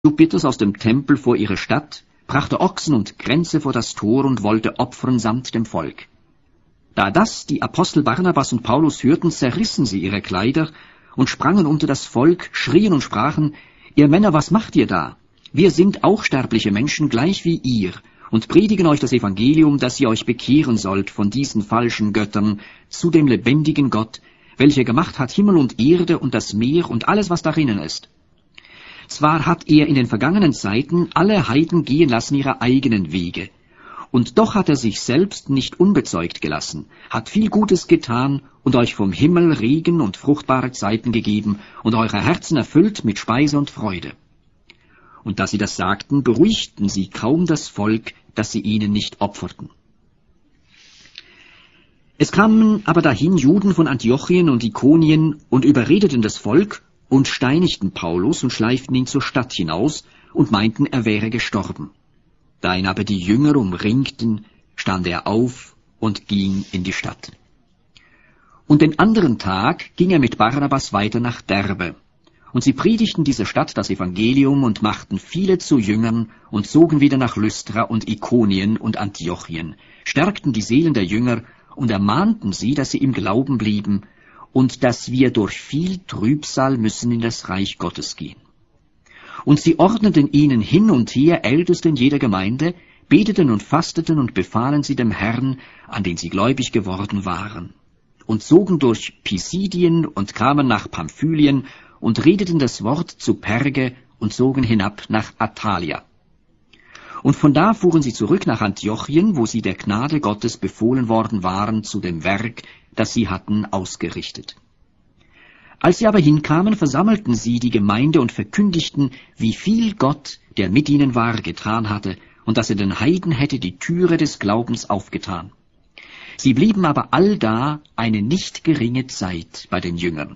Jupiters aus dem Tempel vor ihre Stadt, brachte Ochsen und Kränze vor das Tor und wollte opfern samt dem Volk. Da das die Apostel Barnabas und Paulus hörten, zerrissen sie ihre Kleider und sprangen unter das Volk, schrien und sprachen: Ihr Männer, was macht ihr da? Wir sind auch sterbliche Menschen, gleich wie ihr, und predigen euch das Evangelium, dass ihr euch bekehren sollt von diesen falschen Göttern zu dem lebendigen Gott, welcher gemacht hat Himmel und Erde und das Meer und alles, was darinnen ist. Zwar hat er in den vergangenen Zeiten alle Heiden gehen lassen ihre eigenen Wege, und doch hat er sich selbst nicht unbezeugt gelassen, hat viel Gutes getan und euch vom Himmel Regen und fruchtbare Zeiten gegeben und eure Herzen erfüllt mit Speise und Freude. Und da sie das sagten, beruhigten sie kaum das Volk, dass sie ihnen nicht opferten. Es kamen aber dahin Juden von Antiochien und Ikonien und überredeten das Volk und steinigten Paulus und schleiften ihn zur Stadt hinaus und meinten, er wäre gestorben. Da ihn aber die Jünger umringten, stand er auf und ging in die Stadt. Und den anderen Tag ging er mit Barnabas weiter nach Derbe. Und sie predigten dieser Stadt das Evangelium und machten viele zu Jüngern und zogen wieder nach Lystra und Ikonien und Antiochien, stärkten die Seelen der Jünger und ermahnten sie, dass sie im Glauben blieben und dass wir durch viel Trübsal müssen in das Reich Gottes gehen. Und sie ordneten ihnen hin und her Älteste in jeder Gemeinde, beteten und fasteten und befahlen sie dem Herrn, an den sie gläubig geworden waren, und zogen durch Pisidien und kamen nach Pamphylien und redeten das Wort zu Perge und zogen hinab nach Attalia. Und von da fuhren sie zurück nach Antiochien, wo sie der Gnade Gottes befohlen worden waren zu dem Werk, das sie hatten ausgerichtet. Als sie aber hinkamen, versammelten sie die Gemeinde und verkündigten, wie viel Gott, der mit ihnen war, getan hatte, und dass er den Heiden hätte die Türe des Glaubens aufgetan. Sie blieben aber allda eine nicht geringe Zeit bei den Jüngern.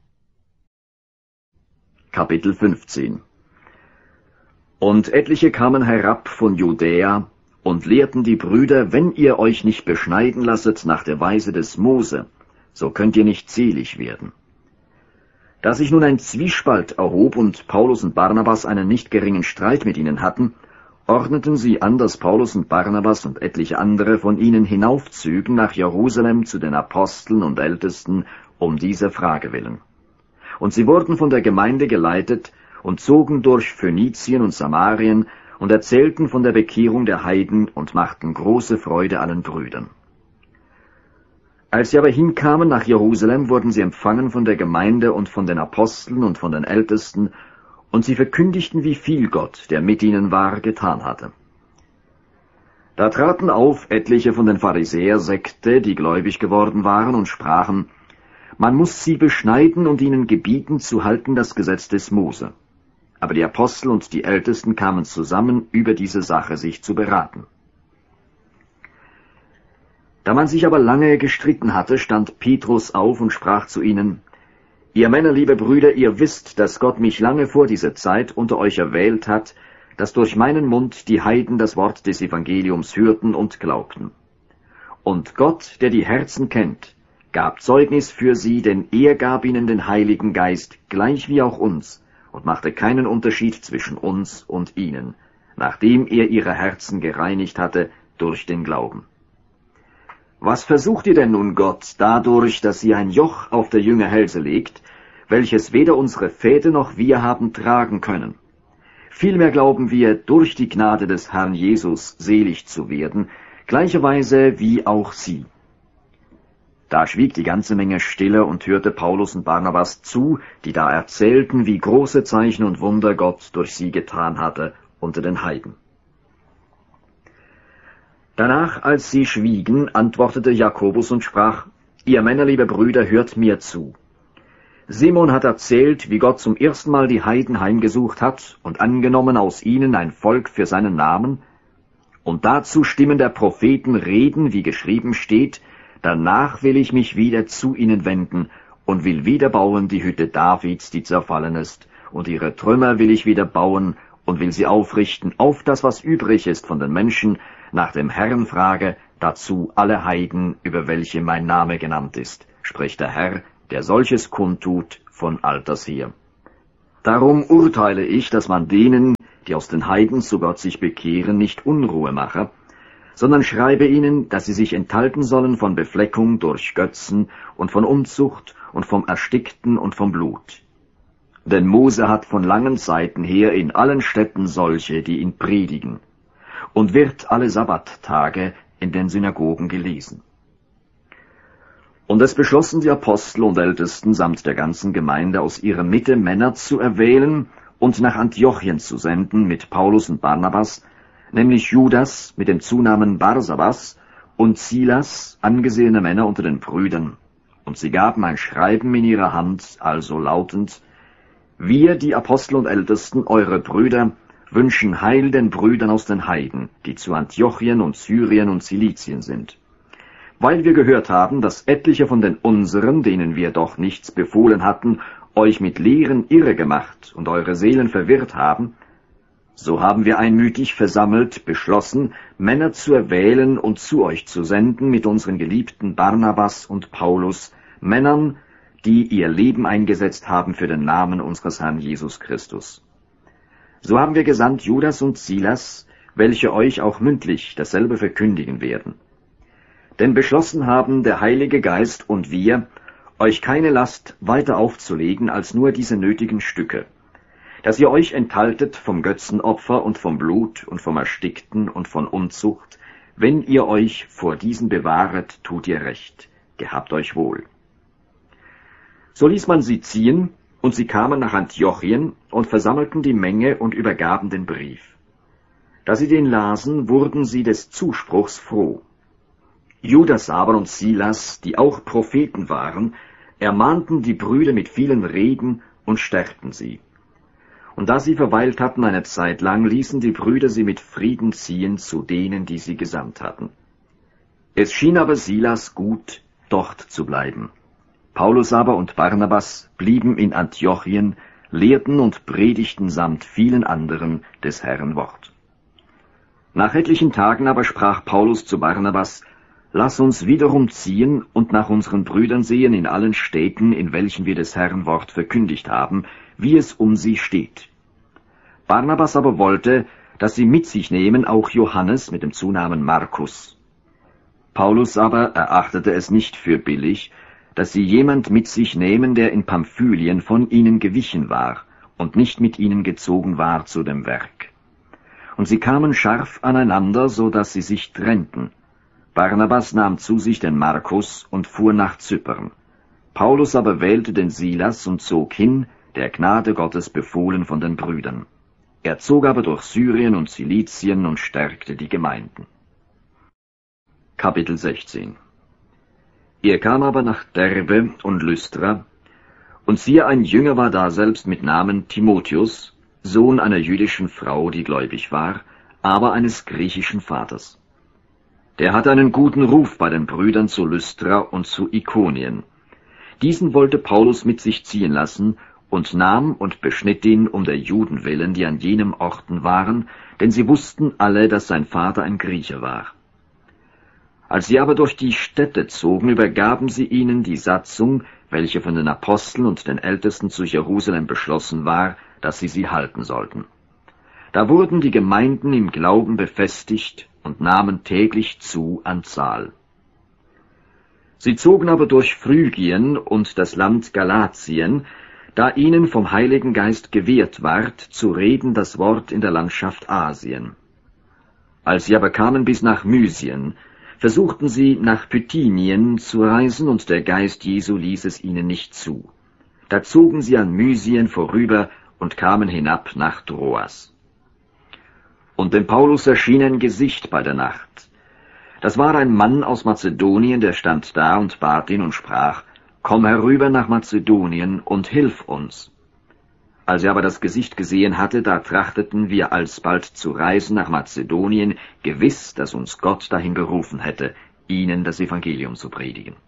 Kapitel 15. Und etliche kamen herab von Judäa und lehrten die Brüder, wenn ihr euch nicht beschneiden lasset nach der Weise des Mose, so könnt ihr nicht selig werden. Da sich nun ein Zwiespalt erhob und Paulus und Barnabas einen nicht geringen Streit mit ihnen hatten, ordneten sie an, dass Paulus und Barnabas und etliche andere von ihnen hinaufzügen nach Jerusalem zu den Aposteln und Ältesten um diese Frage willen. Und sie wurden von der Gemeinde geleitet und zogen durch Phönizien und Samarien und erzählten von der Bekehrung der Heiden und machten große Freude allen Brüdern. Als sie aber hinkamen nach Jerusalem, wurden sie empfangen von der Gemeinde und von den Aposteln und von den Ältesten, und sie verkündigten, wie viel Gott, der mit ihnen war, getan hatte. Da traten auf etliche von den Pharisäersekte, die gläubig geworden waren, und sprachen: Man muss sie beschneiden und ihnen gebieten, zu halten das Gesetz des Mose. Aber die Apostel und die Ältesten kamen zusammen, über diese Sache sich zu beraten. Da man sich aber lange gestritten hatte, stand Petrus auf und sprach zu ihnen: Ihr Männer, liebe Brüder, ihr wisst, dass Gott mich lange vor dieser Zeit unter euch erwählt hat, dass durch meinen Mund die Heiden das Wort des Evangeliums hörten und glaubten. Und Gott, der die Herzen kennt, gab Zeugnis für sie, denn er gab ihnen den Heiligen Geist, gleich wie auch uns, und machte keinen Unterschied zwischen uns und ihnen, nachdem er ihre Herzen gereinigt hatte durch den Glauben. Was versucht ihr denn nun Gott, dadurch, dass ihr ein Joch auf der Jünger Hälse legt, welches weder unsere Väter noch wir haben tragen können? Vielmehr glauben wir, durch die Gnade des Herrn Jesus selig zu werden, gleicherweise wie auch sie. Da schwieg die ganze Menge stille und hörte Paulus und Barnabas zu, die da erzählten, wie große Zeichen und Wunder Gott durch sie getan hatte unter den Heiden. Danach, als sie schwiegen, antwortete Jakobus und sprach: Ihr Männer, liebe Brüder, hört mir zu. Simon hat erzählt, wie Gott zum ersten Mal die Heiden heimgesucht hat und angenommen aus ihnen ein Volk für seinen Namen. Und dazu stimmen der Propheten reden, wie geschrieben steht: Danach will ich mich wieder zu ihnen wenden und will wieder bauen die Hütte Davids, die zerfallen ist, und ihre Trümmer will ich wieder bauen und will sie aufrichten auf das, was übrig ist von den Menschen, nach dem Herrn frage, dazu alle Heiden, über welche mein Name genannt ist, spricht der Herr, der solches kundtut von alters her. Darum urteile ich, dass man denen, die aus den Heiden zu Gott sich bekehren, nicht Unruhe mache, sondern schreibe ihnen, dass sie sich enthalten sollen von Befleckung durch Götzen und von Unzucht und vom Erstickten und vom Blut. Denn Mose hat von langen Zeiten her in allen Städten solche, die ihn predigen, und wird alle Sabbattage in den Synagogen gelesen. Und es beschlossen die Apostel und Ältesten samt der ganzen Gemeinde aus ihrer Mitte Männer zu erwählen und nach Antiochien zu senden mit Paulus und Barnabas, nämlich Judas mit dem Zunamen Barsabas und Silas, angesehene Männer unter den Brüdern. Und sie gaben ein Schreiben in ihrer Hand, also lautend: Wir, die Apostel und Ältesten, eure Brüder, wünschen Heil den Brüdern aus den Heiden, die zu Antiochien und Syrien und Silizien sind. Weil wir gehört haben, dass etliche von den unseren, denen wir doch nichts befohlen hatten, euch mit Lehren irre gemacht und eure Seelen verwirrt haben, so haben wir einmütig versammelt beschlossen, Männer zu erwählen und zu euch zu senden mit unseren geliebten Barnabas und Paulus, Männern, die ihr Leben eingesetzt haben für den Namen unseres Herrn Jesus Christus. So haben wir gesandt Judas und Silas, welche euch auch mündlich dasselbe verkündigen werden. Denn beschlossen haben der Heilige Geist und wir, euch keine Last weiter aufzulegen als nur diese nötigen Stücke, dass ihr euch enthaltet vom Götzenopfer und vom Blut und vom Erstickten und von Unzucht. Wenn ihr euch vor diesen bewahret, tut ihr recht. Gehabt euch wohl. So ließ man sie ziehen, und sie kamen nach Antiochien und versammelten die Menge und übergaben den Brief. Da sie den lasen, wurden sie des Zuspruchs froh. Judas aber und Silas, die auch Propheten waren, ermahnten die Brüder mit vielen Reden und stärkten sie. Und da sie verweilt hatten eine Zeit lang, ließen die Brüder sie mit Frieden ziehen zu denen, die sie gesandt hatten. Es schien aber Silas gut, dort zu bleiben. Paulus aber und Barnabas blieben in Antiochien, lehrten und predigten samt vielen anderen des Herrn Wort. Nach etlichen Tagen aber sprach Paulus zu Barnabas: Lass uns wiederum ziehen und nach unseren Brüdern sehen in allen Städten, in welchen wir des Herrn Wort verkündigt haben, wie es um sie steht. Barnabas aber wollte, dass sie mit sich nehmen auch Johannes mit dem Zunamen Markus. Paulus aber erachtete es nicht für billig, dass sie jemand mit sich nehmen, der in Pamphylien von ihnen gewichen war und nicht mit ihnen gezogen war zu dem Werk. Und sie kamen scharf aneinander, so dass sie sich trennten. Barnabas nahm zu sich den Markus und fuhr nach Zypern. Paulus aber wählte den Silas und zog hin, der Gnade Gottes befohlen von den Brüdern. Er zog aber durch Syrien und Silizien und stärkte die Gemeinden. Kapitel 16. Er kam aber nach Derbe und Lystra, und siehe, ein Jünger war daselbst mit Namen Timotheus, Sohn einer jüdischen Frau, die gläubig war, aber eines griechischen Vaters. Der hatte einen guten Ruf bei den Brüdern zu Lystra und zu Ikonien. Diesen wollte Paulus mit sich ziehen lassen und nahm und beschnitt ihn um der Juden willen, die an jenem Orten waren, denn sie wussten alle, dass sein Vater ein Grieche war. Als sie aber durch die Städte zogen, übergaben sie ihnen die Satzung, welche von den Aposteln und den Ältesten zu Jerusalem beschlossen war, dass sie halten sollten. Da wurden die Gemeinden im Glauben befestigt und nahmen täglich zu an Zahl. Sie zogen aber durch Phrygien und das Land Galatien, da ihnen vom Heiligen Geist gewährt ward, zu reden das Wort in der Landschaft Asien. Als sie aber kamen bis nach Mysien, versuchten sie nach Bithynien zu reisen, und der Geist Jesu ließ es ihnen nicht zu. Da zogen sie an Mysien vorüber und kamen hinab nach Troas. Und dem Paulus erschien ein Gesicht bei der Nacht. Das war ein Mann aus Mazedonien, der stand da und bat ihn und sprach: Komm herüber nach Mazedonien und hilf uns. Als er aber das Gesicht gesehen hatte, da trachteten wir alsbald zu reisen nach Mazedonien, gewiss, dass uns Gott dahin berufen hätte, ihnen das Evangelium zu predigen.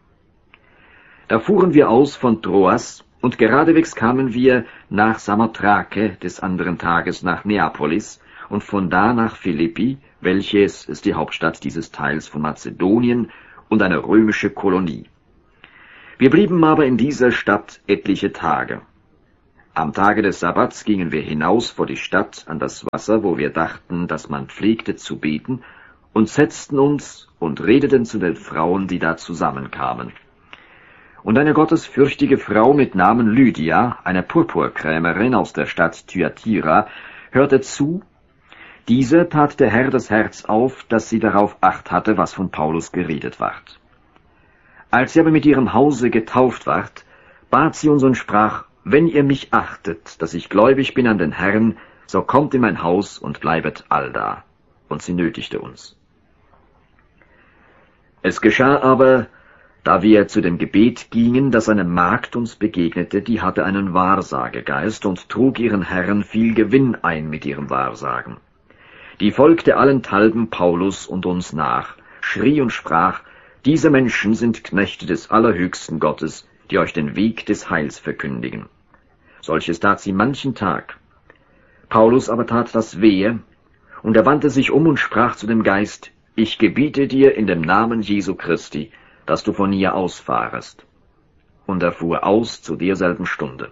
Da fuhren wir aus von Troas, und geradewegs kamen wir nach Samothrake, des anderen Tages nach Neapolis, und von da nach Philippi, welches ist die Hauptstadt dieses Teils von Mazedonien und eine römische Kolonie. Wir blieben aber in dieser Stadt etliche Tage. Am Tage des Sabbats gingen wir hinaus vor die Stadt an das Wasser, wo wir dachten, dass man pflegte zu beten, und setzten uns und redeten zu den Frauen, die da zusammenkamen. Und eine gottesfürchtige Frau mit Namen Lydia, eine Purpurkrämerin aus der Stadt Thyatira, hörte zu. Diese tat der Herr das Herz auf, dass sie darauf Acht hatte, was von Paulus geredet ward. Als sie aber mit ihrem Hause getauft ward, bat sie uns und sprach: Wenn ihr mich achtet, dass ich gläubig bin an den Herrn, so kommt in mein Haus und bleibet allda. Und sie nötigte uns. Es geschah aber, da wir zu dem Gebet gingen, dass eine Magd uns begegnete, die hatte einen Wahrsagegeist und trug ihren Herren viel Gewinn ein mit ihrem Wahrsagen. Die folgte allenthalben Paulus und uns nach, schrie und sprach: Diese Menschen sind Knechte des allerhöchsten Gottes, die euch den Weg des Heils verkündigen. Solches tat sie manchen Tag. Paulus aber tat das wehe, und er wandte sich um und sprach zu dem Geist: Ich gebiete dir in dem Namen Jesu Christi, dass du von hier ausfahrest. Und er fuhr aus zu derselben Stunde.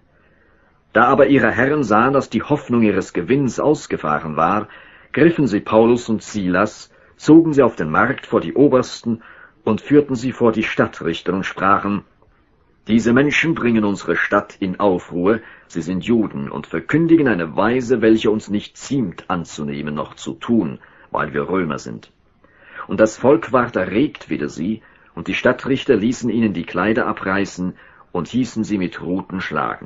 Da aber ihre Herren sahen, dass die Hoffnung ihres Gewinns ausgefahren war, griffen sie Paulus und Silas, zogen sie auf den Markt vor die Obersten und führten sie vor die Stadtrichter und sprachen: Diese Menschen bringen unsere Stadt in Aufruhr, sie sind Juden und verkündigen eine Weise, welche uns nicht ziemt anzunehmen noch zu tun, weil wir Römer sind. Und das Volk ward erregt wider sie, und die Stadtrichter ließen ihnen die Kleider abreißen und hießen sie mit Ruten schlagen.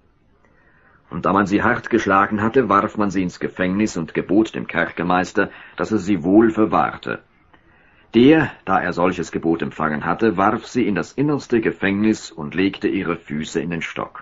Und da man sie hart geschlagen hatte, warf man sie ins Gefängnis und gebot dem Kerkermeister, dass er sie wohl verwahrte. Der, da er solches Gebot empfangen hatte, warf sie in das innerste Gefängnis und legte ihre Füße in den Stock.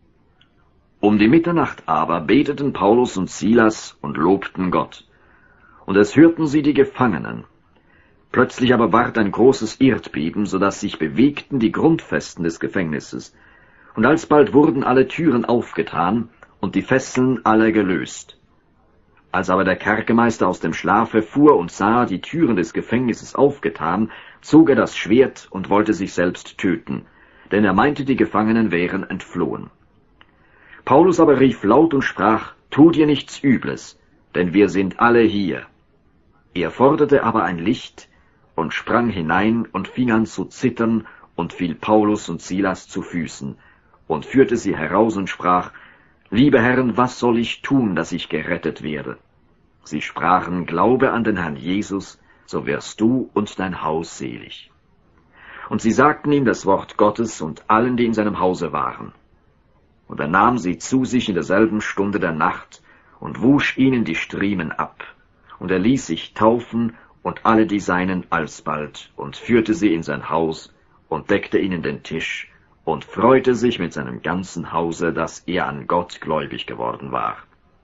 Um die Mitternacht aber beteten Paulus und Silas und lobten Gott. Und es hörten sie die Gefangenen. Plötzlich aber ward ein großes Erdbeben, so dass sich bewegten die Grundfesten des Gefängnisses. Und alsbald wurden alle Türen aufgetan und die Fesseln alle gelöst. Als aber der Kerkermeister aus dem Schlafe fuhr und sah die Türen des Gefängnisses aufgetan, zog er das Schwert und wollte sich selbst töten, denn er meinte, die Gefangenen wären entflohen. Paulus aber rief laut und sprach: Tu dir nichts Übles, denn wir sind alle hier. Er forderte aber ein Licht und sprang hinein und fing an zu zittern und fiel Paulus und Silas zu Füßen und führte sie heraus und sprach: Liebe Herren, was soll ich tun, dass ich gerettet werde? Sie sprachen: Glaube an den Herrn Jesus, so wirst du und dein Haus selig. Und sie sagten ihm das Wort Gottes und allen, die in seinem Hause waren. Und er nahm sie zu sich in derselben Stunde der Nacht und wusch ihnen die Striemen ab. Und er ließ sich taufen und alle die Seinen alsbald und führte sie in sein Haus und deckte ihnen den Tisch und freute sich mit seinem ganzen Hause, dass er an Gott gläubig geworden war.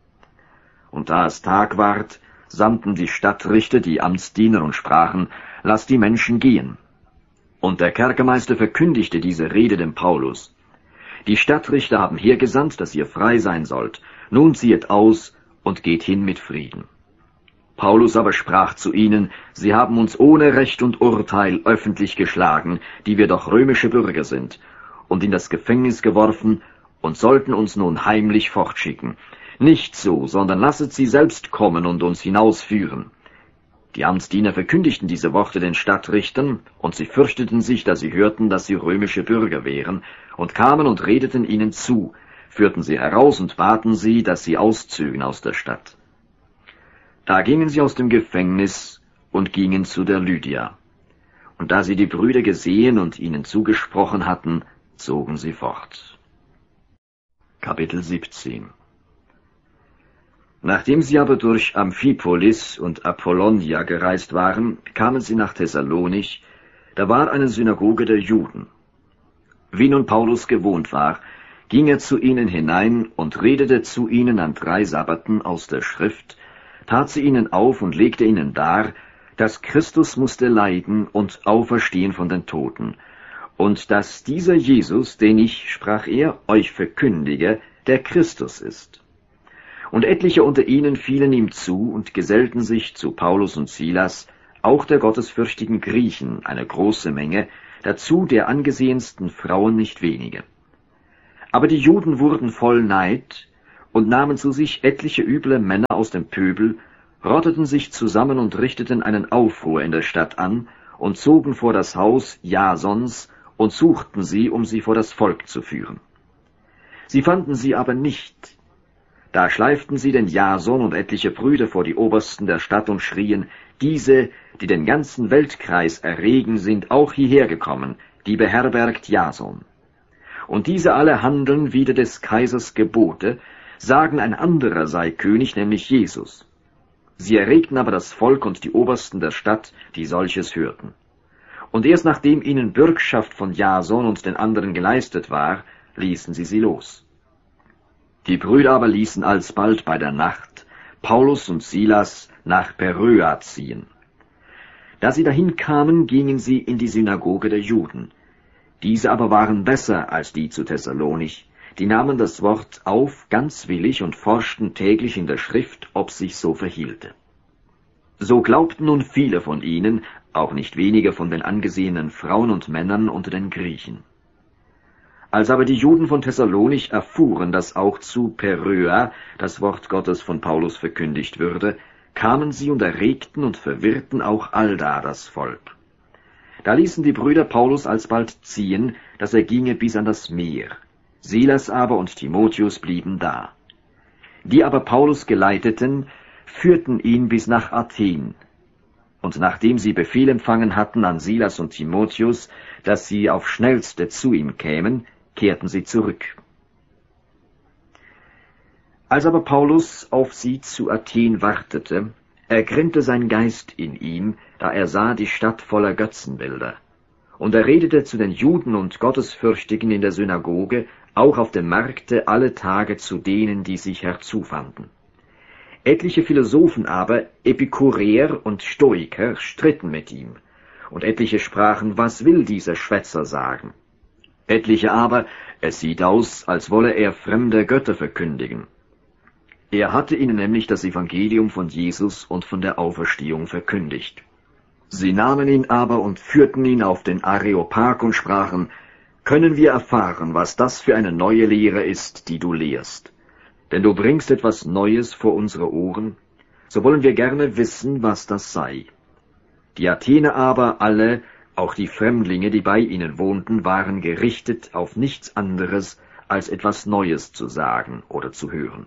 Und da es Tag ward, sandten die Stadtrichter die Amtsdiener und sprachen: Lass die Menschen gehen. Und der Kerkermeister verkündigte diese Rede dem Paulus: Die Stadtrichter haben hergesandt, dass ihr frei sein sollt. Nun ziehet aus und geht hin mit Frieden. Paulus aber sprach zu ihnen: Sie haben uns ohne Recht und Urteil öffentlich geschlagen, die wir doch römische Bürger sind, und in das Gefängnis geworfen und sollten uns nun heimlich fortschicken. Nicht so, sondern lasset sie selbst kommen und uns hinausführen. Die Amtsdiener verkündigten diese Worte den Stadtrichtern, und sie fürchteten sich, da sie hörten, dass sie römische Bürger wären, und kamen und redeten ihnen zu, führten sie heraus und baten sie, dass sie auszögen aus der Stadt. Da gingen sie aus dem Gefängnis und gingen zu der Lydia. Und da sie die Brüder gesehen und ihnen zugesprochen hatten, zogen sie fort. Kapitel 17. Nachdem sie aber durch Amphipolis und Apollonia gereist waren, kamen sie nach Thessalonich, da war eine Synagoge der Juden. Wie nun Paulus gewohnt war, ging er zu ihnen hinein und redete zu ihnen an 3 Sabbaten aus der Schrift, tat sie ihnen auf und legte ihnen dar, dass Christus musste leiden und auferstehen von den Toten, und dass dieser Jesus, den ich, sprach er, euch verkündige, der Christus ist. Und etliche unter ihnen fielen ihm zu und gesellten sich zu Paulus und Silas, auch der gottesfürchtigen Griechen, eine große Menge, dazu der angesehensten Frauen nicht wenige. Aber die Juden wurden voll Neid und nahmen zu sich etliche üble Männer aus dem Pöbel, rotteten sich zusammen und richteten einen Aufruhr in der Stadt an und zogen vor das Haus Jasons und suchten sie, um sie vor das Volk zu führen. Sie fanden sie aber nicht. Da schleiften sie den Jason und etliche Brüder vor die Obersten der Stadt und schrien: Diese, die den ganzen Weltkreis erregen, sind auch hierher gekommen, die beherbergt Jason. Und diese alle handeln wider des Kaisers Gebote, sagen, ein anderer sei König, nämlich Jesus. Sie erregten aber das Volk und die Obersten der Stadt, die solches hörten. Und erst nachdem ihnen Bürgschaft von Jason und den anderen geleistet war, ließen sie los. Die Brüder aber ließen alsbald bei der Nacht Paulus und Silas nach Beröa ziehen. Da sie dahin kamen, gingen sie in die Synagoge der Juden. Diese aber waren besser als die zu Thessalonich, die nahmen das Wort auf ganz willig und forschten täglich in der Schrift, ob sich so verhielte. So glaubten nun viele von ihnen, auch nicht wenige von den angesehenen Frauen und Männern unter den Griechen. Als aber die Juden von Thessalonich erfuhren, dass auch zu Beröa das Wort Gottes von Paulus verkündigt würde, kamen sie und erregten und verwirrten auch allda das Volk. Da ließen die Brüder Paulus alsbald ziehen, dass er ginge bis an das Meer. Silas aber und Timotheus blieben da. Die aber Paulus geleiteten, führten ihn bis nach Athen. Und nachdem sie Befehl empfangen hatten an Silas und Timotheus, dass sie auf schnellste zu ihm kämen, kehrten sie zurück. Als aber Paulus auf sie zu Athen wartete, ergrimmte sein Geist in ihm, da er sah die Stadt voller Götzenbilder. Und er redete zu den Juden und Gottesfürchtigen in der Synagoge, auch auf dem Markte alle Tage zu denen, die sich herzufanden. Etliche Philosophen aber, Epikureer und Stoiker, stritten mit ihm, und etliche sprachen, was will dieser Schwätzer sagen? Etliche aber, es sieht aus, als wolle er fremde Götter verkündigen. Er hatte ihnen nämlich das Evangelium von Jesus und von der Auferstehung verkündigt. Sie nahmen ihn aber und führten ihn auf den Areopag und sprachen: Können wir erfahren, was das für eine neue Lehre ist, die du lehrst? Denn du bringst etwas Neues vor unsere Ohren, so wollen wir gerne wissen, was das sei. Die Athener aber alle, auch die Fremdlinge, die bei ihnen wohnten, waren gerichtet auf nichts anderes, als etwas Neues zu sagen oder zu hören.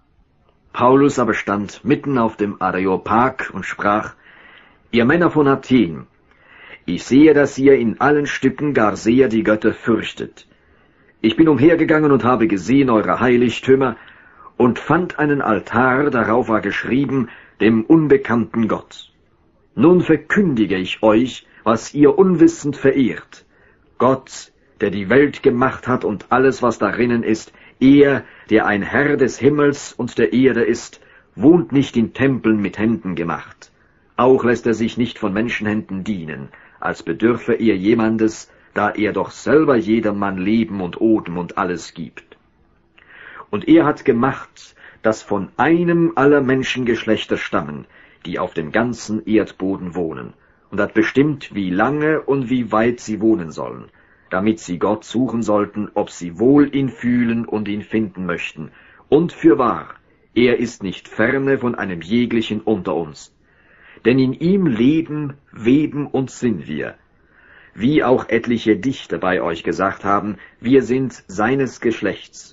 Paulus aber stand mitten auf dem Areopag und sprach: Ihr Männer von Athen, ich sehe, dass ihr in allen Stücken gar sehr die Götter fürchtet. Ich bin umhergegangen und habe gesehen eure Heiligtümer und fand einen Altar, darauf war geschrieben, dem unbekannten Gott. Nun verkündige ich euch, was ihr unwissend verehrt. Gott, der die Welt gemacht hat und alles, was darinnen ist, er, der ein Herr des Himmels und der Erde ist, wohnt nicht in Tempeln mit Händen gemacht. Auch lässt er sich nicht von Menschenhänden dienen, als bedürfe er jemandes, da er doch selber jedermann Leben und Odem und alles gibt. Und er hat gemacht, dass von einem aller Menschengeschlechter stammen, die auf dem ganzen Erdboden wohnen, und hat bestimmt, wie lange und wie weit sie wohnen sollen, damit sie Gott suchen sollten, ob sie wohl ihn fühlen und ihn finden möchten. Und fürwahr, er ist nicht ferne von einem jeglichen unter uns. Denn in ihm leben, weben und sind wir. Wie auch etliche Dichter bei euch gesagt haben, wir sind seines Geschlechts.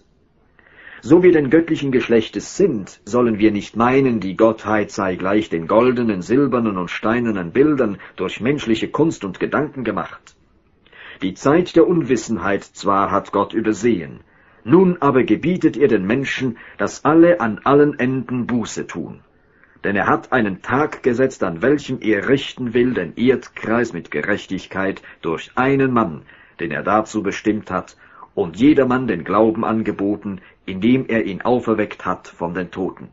So wir denn göttlichen Geschlechtes sind, sollen wir nicht meinen, die Gottheit sei gleich den goldenen, silbernen und steinernen Bildern durch menschliche Kunst und Gedanken gemacht. Die Zeit der Unwissenheit zwar hat Gott übersehen, nun aber gebietet er den Menschen, dass alle an allen Enden Buße tun. Denn er hat einen Tag gesetzt, an welchem er richten will den Erdkreis mit Gerechtigkeit durch einen Mann, den er dazu bestimmt hat, und jedermann den Glauben angeboten, indem er ihn auferweckt hat von den Toten.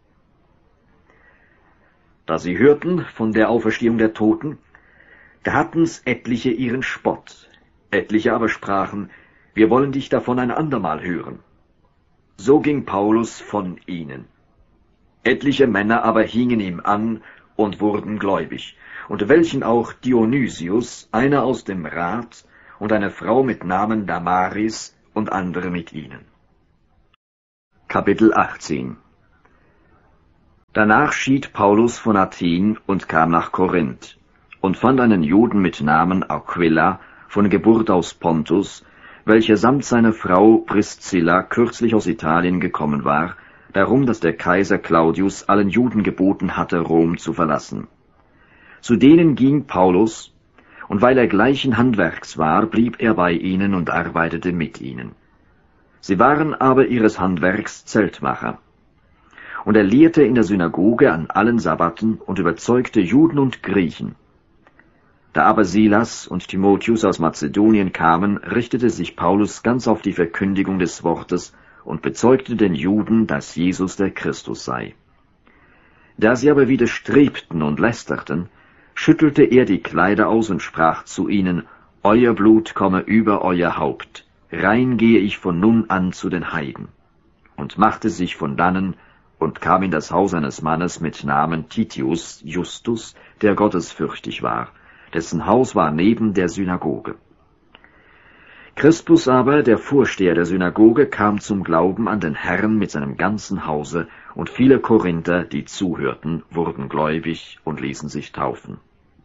Da sie hörten von der Auferstehung der Toten, da hatten's etliche ihren Spott, etliche aber sprachen, wir wollen dich davon ein andermal hören. So ging Paulus von ihnen. Etliche Männer aber hingen ihm an und wurden gläubig, unter welchen auch Dionysius, einer aus dem Rat, und eine Frau mit Namen Damaris und andere mit ihnen. Kapitel 18. Danach schied Paulus von Athen und kam nach Korinth und fand einen Juden mit Namen Aquila, von Geburt aus Pontus, welcher samt seiner Frau Priscilla kürzlich aus Italien gekommen war, darum, dass der Kaiser Claudius allen Juden geboten hatte, Rom zu verlassen. Zu denen ging Paulus, und weil er gleichen Handwerks war, blieb er bei ihnen und arbeitete mit ihnen. Sie waren aber ihres Handwerks Zeltmacher. Und er lehrte in der Synagoge an allen Sabbaten und überzeugte Juden und Griechen. Da aber Silas und Timotheus aus Mazedonien kamen, richtete sich Paulus ganz auf die Verkündigung des Wortes und bezeugte den Juden, dass Jesus der Christus sei. Da sie aber widerstrebten und lästerten, schüttelte er die Kleider aus und sprach zu ihnen, Euer Blut komme über euer Haupt, rein gehe ich von nun an zu den Heiden. Und machte sich von dannen und kam in das Haus eines Mannes mit Namen Titius Justus, der gottesfürchtig war, dessen Haus war neben der Synagoge. Crispus aber, der Vorsteher der Synagoge, kam zum Glauben an den Herrn mit seinem ganzen Hause, und viele Korinther, die zuhörten, wurden gläubig und ließen sich taufen.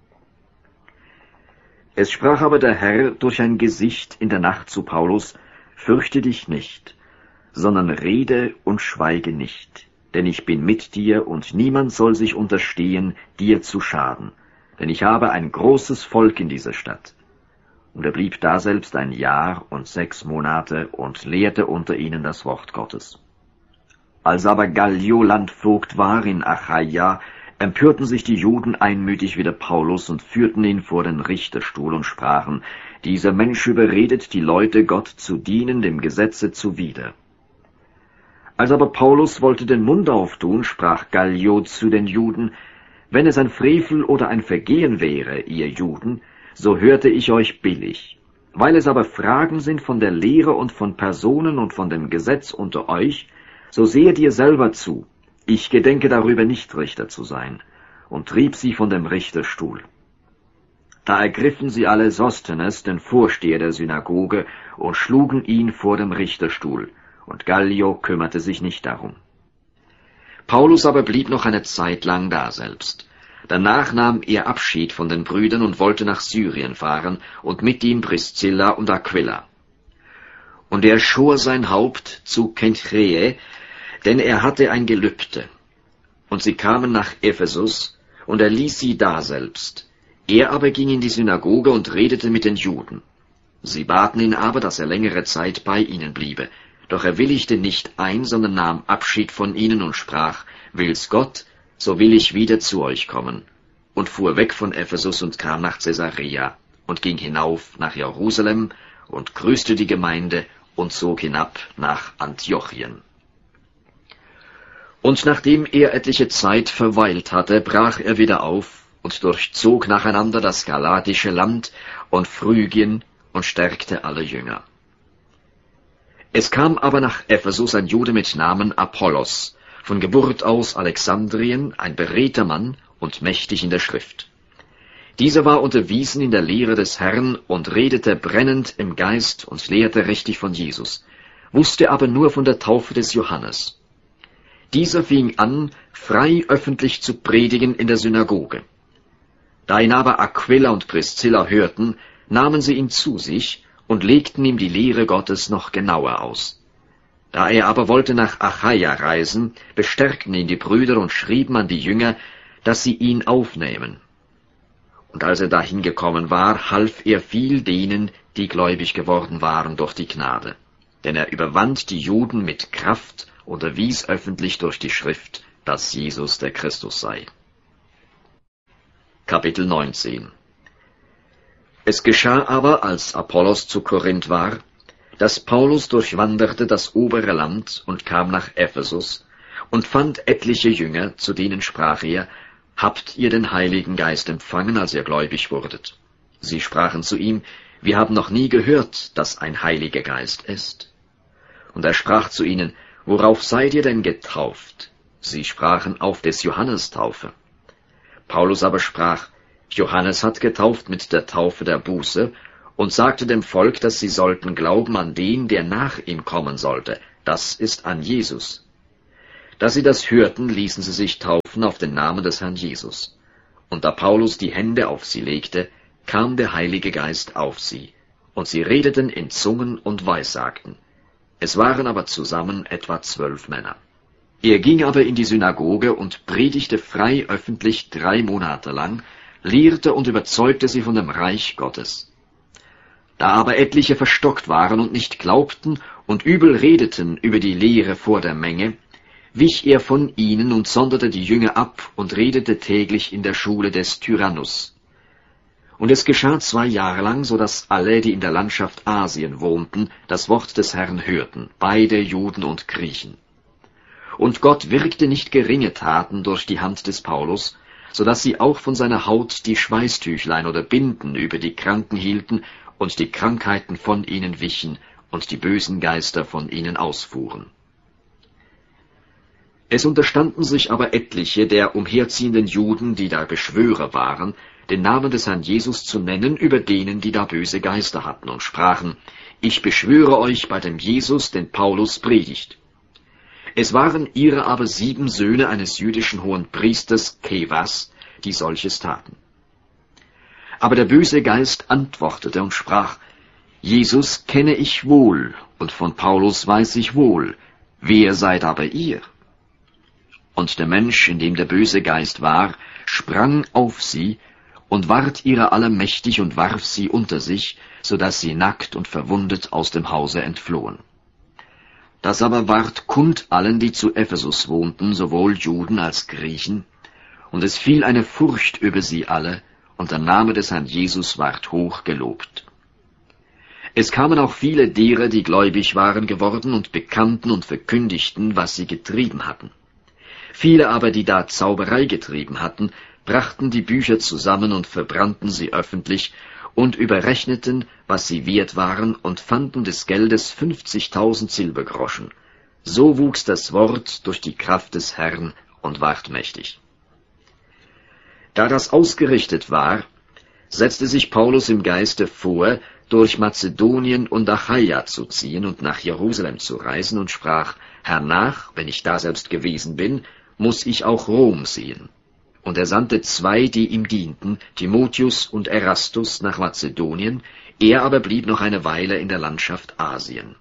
Es sprach aber der Herr durch ein Gesicht in der Nacht zu Paulus, Fürchte dich nicht, sondern rede und schweige nicht, denn ich bin mit dir, und niemand soll sich unterstehen, dir zu schaden, denn ich habe ein großes Volk in dieser Stadt. Und er blieb daselbst 1 Jahr und 6 Monate und lehrte unter ihnen das Wort Gottes. Als aber Gallio Landvogt war in Achaia, empörten sich die Juden einmütig wider Paulus und führten ihn vor den Richterstuhl und sprachen, dieser Mensch überredet die Leute, Gott zu dienen, dem Gesetze zuwider. Als aber Paulus wollte den Mund auftun, sprach Gallio zu den Juden, wenn es ein Frevel oder ein Vergehen wäre, ihr Juden, so hörte ich euch billig. Weil es aber Fragen sind von der Lehre und von Personen und von dem Gesetz unter euch, so sehet ihr selber zu. Ich gedenke darüber nicht Richter zu sein, und trieb sie von dem Richterstuhl. Da ergriffen sie alle Sosthenes, den Vorsteher der Synagoge, und schlugen ihn vor dem Richterstuhl, und Gallio kümmerte sich nicht darum. Paulus aber blieb noch eine Zeit lang daselbst. Danach nahm er Abschied von den Brüdern und wollte nach Syrien fahren, und mit ihm Priscilla und Aquila. Und er schor sein Haupt zu Kenchreä, denn er hatte ein Gelübde. Und sie kamen nach Ephesus, und er ließ sie daselbst. Er aber ging in die Synagoge und redete mit den Juden. Sie baten ihn aber, dass er längere Zeit bei ihnen bliebe. Doch er willigte nicht ein, sondern nahm Abschied von ihnen und sprach, Will's Gott, so will ich wieder zu euch kommen. Und fuhr weg von Ephesus und kam nach Caesarea und ging hinauf nach Jerusalem und grüßte die Gemeinde und zog hinab nach Antiochien. Und nachdem er etliche Zeit verweilt hatte, brach er wieder auf und durchzog nacheinander das galatische Land und Phrygien und stärkte alle Jünger. Es kam aber nach Ephesus ein Jude mit Namen Apollos, von Geburt aus Alexandrien, ein beredter Mann und mächtig in der Schrift. Dieser war unterwiesen in der Lehre des Herrn und redete brennend im Geist und lehrte richtig von Jesus, wusste aber nur von der Taufe des Johannes. Dieser fing an, frei öffentlich zu predigen in der Synagoge. Da ihn aber Aquila und Priscilla hörten, nahmen sie ihn zu sich und legten ihm die Lehre Gottes noch genauer aus. Da er aber wollte nach Achaia reisen, bestärkten ihn die Brüder und schrieben an die Jünger, dass sie ihn aufnehmen. Und als er dahin gekommen war, half er viel denen, die gläubig geworden waren durch die Gnade. Denn er überwand die Juden mit Kraft und erwies öffentlich durch die Schrift, dass Jesus der Christus sei. Kapitel 19. Es geschah aber, als Apollos zu Korinth war, dass Paulus durchwanderte das obere Land und kam nach Ephesus und fand etliche Jünger, zu denen sprach er, Habt ihr den Heiligen Geist empfangen, als ihr gläubig wurdet? Sie sprachen zu ihm, Wir haben noch nie gehört, dass ein Heiliger Geist ist. Und er sprach zu ihnen, Worauf seid ihr denn getauft? Sie sprachen, auf des Johannes Taufe. Paulus aber sprach, Johannes hat getauft mit der Taufe der Buße, und sagte dem Volk, dass sie sollten glauben an den, der nach ihm kommen sollte, das ist an Jesus. Da sie das hörten, ließen sie sich taufen auf den Namen des Herrn Jesus. Und da Paulus die Hände auf sie legte, kam der Heilige Geist auf sie, und sie redeten in Zungen und Weissagten. Es waren aber zusammen etwa 12 Männer. Er ging aber in die Synagoge und predigte frei öffentlich 3 Monate lang, lehrte und überzeugte sie von dem Reich Gottes. Da aber etliche verstockt waren und nicht glaubten und übel redeten über die Lehre vor der Menge, wich er von ihnen und sonderte die Jünger ab und redete täglich in der Schule des Tyrannus. Und es geschah 2 Jahre lang, so dass alle, die in der Landschaft Asien wohnten, das Wort des Herrn hörten, beide Juden und Griechen. Und Gott wirkte nicht geringe Taten durch die Hand des Paulus, so dass sie auch von seiner Haut die Schweißtüchlein oder Binden über die Kranken hielten und die Krankheiten von ihnen wichen und die bösen Geister von ihnen ausfuhren. Es unterstanden sich aber etliche der umherziehenden Juden, die da Beschwörer waren, den Namen des Herrn Jesus zu nennen über denen, die da böse Geister hatten, und sprachen, ich beschwöre euch bei dem Jesus, den Paulus predigt. Es waren ihre aber 7 Söhne eines jüdischen Hohenpriesters Kefas, die solches taten. Aber der böse Geist antwortete und sprach, Jesus kenne ich wohl, und von Paulus weiß ich wohl, wer seid aber ihr? Und der Mensch, in dem der böse Geist war, sprang auf sie und ward ihrer aller mächtig und warf sie unter sich, so dass sie nackt und verwundet aus dem Hause entflohen. Das aber ward kund allen, die zu Ephesus wohnten, sowohl Juden als Griechen, und es fiel eine Furcht über sie alle, und der Name des Herrn Jesus ward hoch gelobt. Es kamen auch viele derer, die gläubig waren geworden und bekannten und verkündigten, was sie getrieben hatten. Viele aber, die da Zauberei getrieben hatten, brachten die Bücher zusammen und verbrannten sie öffentlich und überrechneten, was sie wert waren, und fanden des Geldes 50.000 Silbergroschen. So wuchs das Wort durch die Kraft des Herrn und ward mächtig. Da das ausgerichtet war, setzte sich Paulus im Geiste vor, durch Mazedonien und Achaia zu ziehen und nach Jerusalem zu reisen, und sprach, hernach, wenn ich daselbst gewesen bin, muß ich auch Rom sehen. Und er sandte 2, die ihm dienten, Timotheus und Erastus, nach Mazedonien, er aber blieb noch eine Weile in der Landschaft Asien.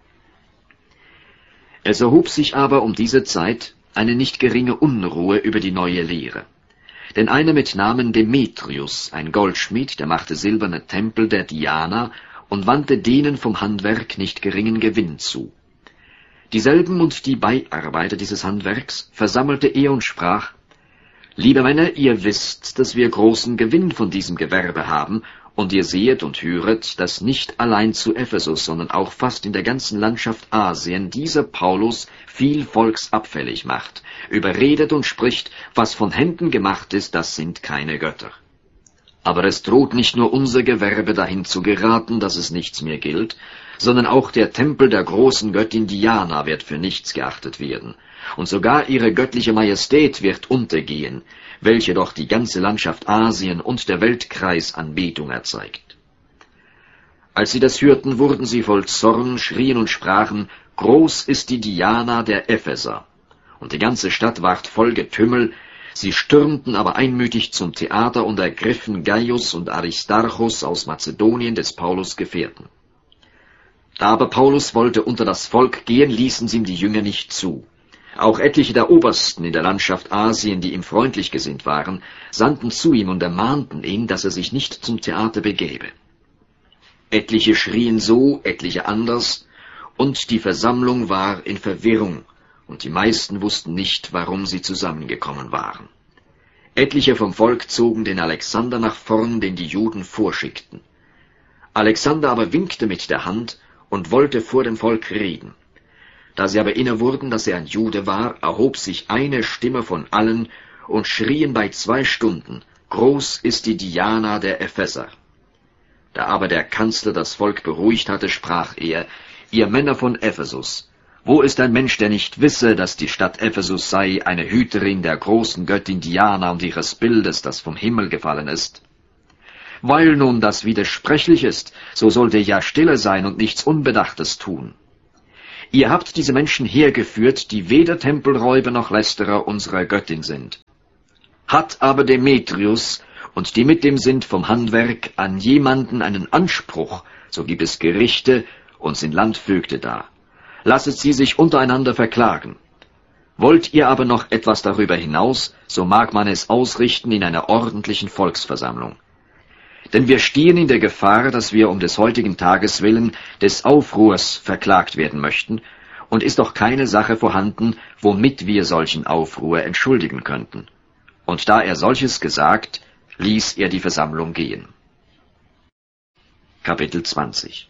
Es erhob sich aber um diese Zeit eine nicht geringe Unruhe über die neue Lehre. Denn einer mit Namen Demetrius, ein Goldschmied, der machte silberne Tempel der Diana und wandte denen vom Handwerk nicht geringen Gewinn zu. Dieselben und die Beiarbeiter dieses Handwerks versammelte er und sprach, »Liebe Männer, ihr wisst, dass wir großen Gewinn von diesem Gewerbe haben, und ihr sehet und höret, dass nicht allein zu Ephesus, sondern auch fast in der ganzen Landschaft Asien dieser Paulus viel Volks abfällig macht, überredet und spricht, was von Händen gemacht ist, das sind keine Götter. Aber es droht nicht nur unser Gewerbe dahin zu geraten, dass es nichts mehr gilt, sondern auch der Tempel der großen Göttin Diana wird für nichts geachtet werden, und sogar ihre göttliche Majestät wird untergehen, welche doch die ganze Landschaft Asien und der Weltkreis Anbetung erzeigt. Als sie das hörten, wurden sie voll Zorn, schrien und sprachen, groß ist die Diana der Epheser. Und die ganze Stadt ward voll Getümmel, sie stürmten aber einmütig zum Theater und ergriffen Gaius und Aristarchus aus Mazedonien, des Paulus Gefährten. Da aber Paulus wollte unter das Volk gehen, ließen sie ihm die Jünger nicht zu. Auch etliche der Obersten in der Landschaft Asien, die ihm freundlich gesinnt waren, sandten zu ihm und ermahnten ihn, dass er sich nicht zum Theater begebe. Etliche schrien so, etliche anders, und die Versammlung war in Verwirrung, und die meisten wussten nicht, warum sie zusammengekommen waren. Etliche vom Volk zogen den Alexander nach vorn, den die Juden vorschickten. Alexander aber winkte mit der Hand und wollte vor dem Volk reden. Da sie aber inne wurden, dass er ein Jude war, erhob sich eine Stimme von allen und schrien bei 2 Stunden, groß ist die Diana der Epheser. Da aber der Kanzler das Volk beruhigt hatte, sprach er, ihr Männer von Ephesus, wo ist ein Mensch, der nicht wisse, dass die Stadt Ephesus sei eine Hüterin der großen Göttin Diana und ihres Bildes, das vom Himmel gefallen ist? Weil nun das widersprechlich ist, so sollt ihr ja stille sein und nichts Unbedachtes tun. Ihr habt diese Menschen hergeführt, die weder Tempelräuber noch Lästerer unserer Göttin sind. Hat aber Demetrius und die mit dem sind vom Handwerk an jemanden einen Anspruch, so gibt es Gerichte und sind Landvögte da. Lasset sie sich untereinander verklagen. Wollt ihr aber noch etwas darüber hinaus, so mag man es ausrichten in einer ordentlichen Volksversammlung. Denn wir stehen in der Gefahr, dass wir um des heutigen Tages willen des Aufruhrs verklagt werden möchten, und ist doch keine Sache vorhanden, womit wir solchen Aufruhr entschuldigen könnten. Und da er solches gesagt, ließ er die Versammlung gehen. Kapitel 20.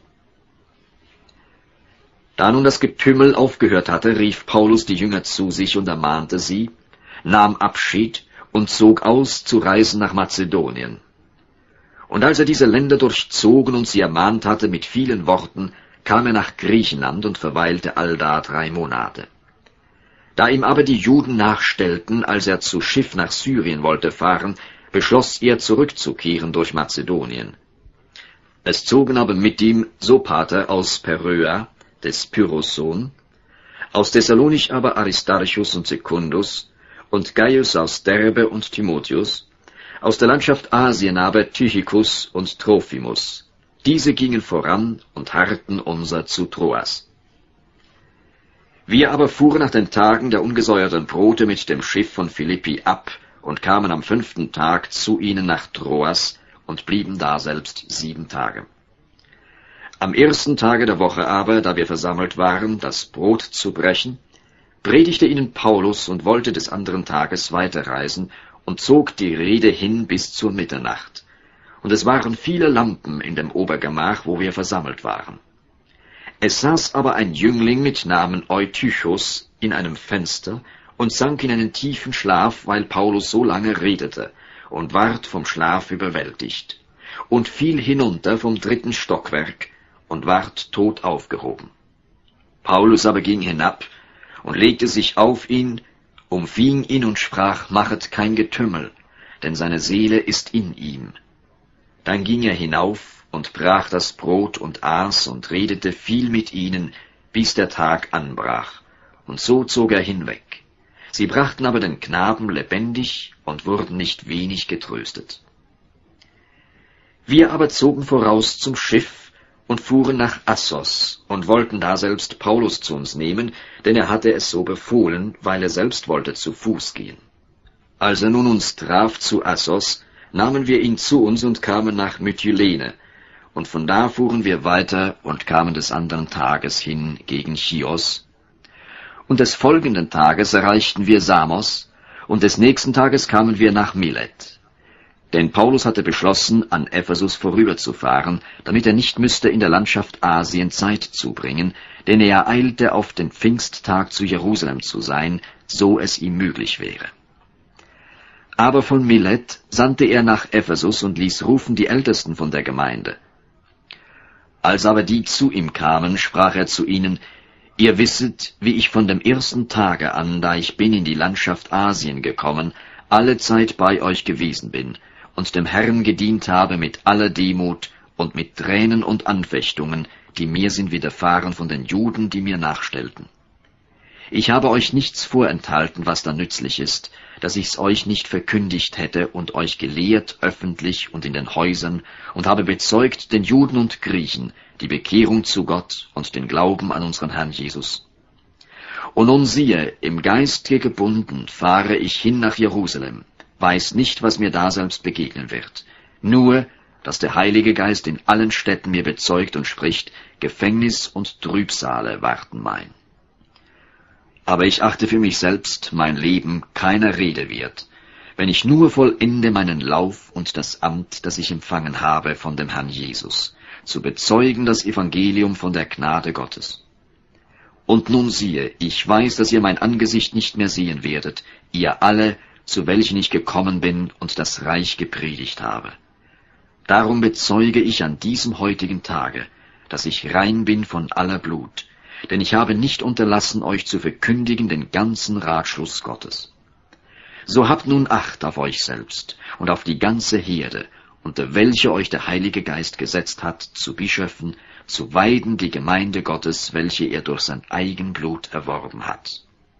Da nun das Getümmel aufgehört hatte, rief Paulus die Jünger zu sich und ermahnte sie, nahm Abschied und zog aus, zu reisen nach Mazedonien. Und als er diese Länder durchzogen und sie ermahnt hatte mit vielen Worten, kam er nach Griechenland und verweilte allda 3 Monate. Da ihm aber die Juden nachstellten, als er zu Schiff nach Syrien wollte fahren, beschloss er zurückzukehren durch Mazedonien. Es zogen aber mit ihm Sopater aus Peröa, des Pyrrhos Sohn, aus Thessalonich aber Aristarchus und Secundus, und Gaius aus Derbe und Timotheus, aus der Landschaft Asien aber Tychicus und Trophimus. Diese gingen voran und harrten unser zu Troas. Wir aber fuhren nach den Tagen der ungesäuerten Brote mit dem Schiff von Philippi ab und kamen am 5. Tag zu ihnen nach Troas und blieben daselbst 7 Tage. Am 1. Tage der Woche aber, da wir versammelt waren, das Brot zu brechen, predigte ihnen Paulus und wollte des anderen Tages weiterreisen und zog die Rede hin bis zur Mitternacht. Und es waren viele Lampen in dem Obergemach, wo wir versammelt waren. Es saß aber ein Jüngling mit Namen Eutychus in einem Fenster und sank in einen tiefen Schlaf, weil Paulus so lange redete, und ward vom Schlaf überwältigt, und fiel hinunter vom 3. Stockwerk und ward tot aufgehoben. Paulus aber ging hinab und legte sich auf ihn, umfing ihn und sprach, machet kein Getümmel, denn seine Seele ist in ihm. Dann ging er hinauf und brach das Brot und aß und redete viel mit ihnen, bis der Tag anbrach, und so zog er hinweg. Sie brachten aber den Knaben lebendig und wurden nicht wenig getröstet. Wir aber zogen voraus zum Schiff und fuhren nach Assos und wollten daselbst Paulus zu uns nehmen, denn er hatte es so befohlen, weil er selbst wollte zu Fuß gehen. Als er nun uns traf zu Assos, nahmen wir ihn zu uns und kamen nach Mytilene, und von da fuhren wir weiter und kamen des anderen Tages hin gegen Chios. Und des folgenden Tages erreichten wir Samos, und des nächsten Tages kamen wir nach Milet. Denn Paulus hatte beschlossen, an Ephesus vorüberzufahren, damit er nicht müsste in der Landschaft Asien Zeit zubringen, denn er eilte auf den Pfingsttag zu Jerusalem zu sein, so es ihm möglich wäre. Aber von Milet sandte er nach Ephesus und ließ rufen die Ältesten von der Gemeinde. Als aber die zu ihm kamen, sprach er zu ihnen, ihr wisset, wie ich von dem ersten Tage an, da ich bin in die Landschaft Asien gekommen, alle Zeit bei euch gewesen bin und dem Herrn gedient habe mit aller Demut und mit Tränen und Anfechtungen, die mir sind widerfahren von den Juden, die mir nachstellten. Ich habe euch nichts vorenthalten, was da nützlich ist, dass ich's euch nicht verkündigt hätte und euch gelehrt öffentlich und in den Häusern und habe bezeugt den Juden und Griechen die Bekehrung zu Gott und den Glauben an unseren Herrn Jesus. Und nun siehe, im Geist hier gebunden fahre ich hin nach Jerusalem, weiß nicht, was mir daselbst begegnen wird, nur, dass der Heilige Geist in allen Städten mir bezeugt und spricht, Gefängnis und Trübsale warten mein. Aber ich achte für mich selbst mein Leben keiner Rede wert, wenn ich nur vollende meinen Lauf und das Amt, das ich empfangen habe von dem Herrn Jesus, zu bezeugen das Evangelium von der Gnade Gottes. Und nun siehe, ich weiß, dass ihr mein Angesicht nicht mehr sehen werdet, ihr alle, zu welchen ich gekommen bin und das Reich gepredigt habe. Darum bezeuge ich an diesem heutigen Tage, dass ich rein bin von aller Blut, denn ich habe nicht unterlassen, euch zu verkündigen den ganzen Ratschluss Gottes. So habt nun Acht auf euch selbst und auf die ganze Herde unter welche euch der Heilige Geist gesetzt hat, zu Bischöfen, zu weiden die Gemeinde Gottes, welche er durch sein Eigenblut erworben hat.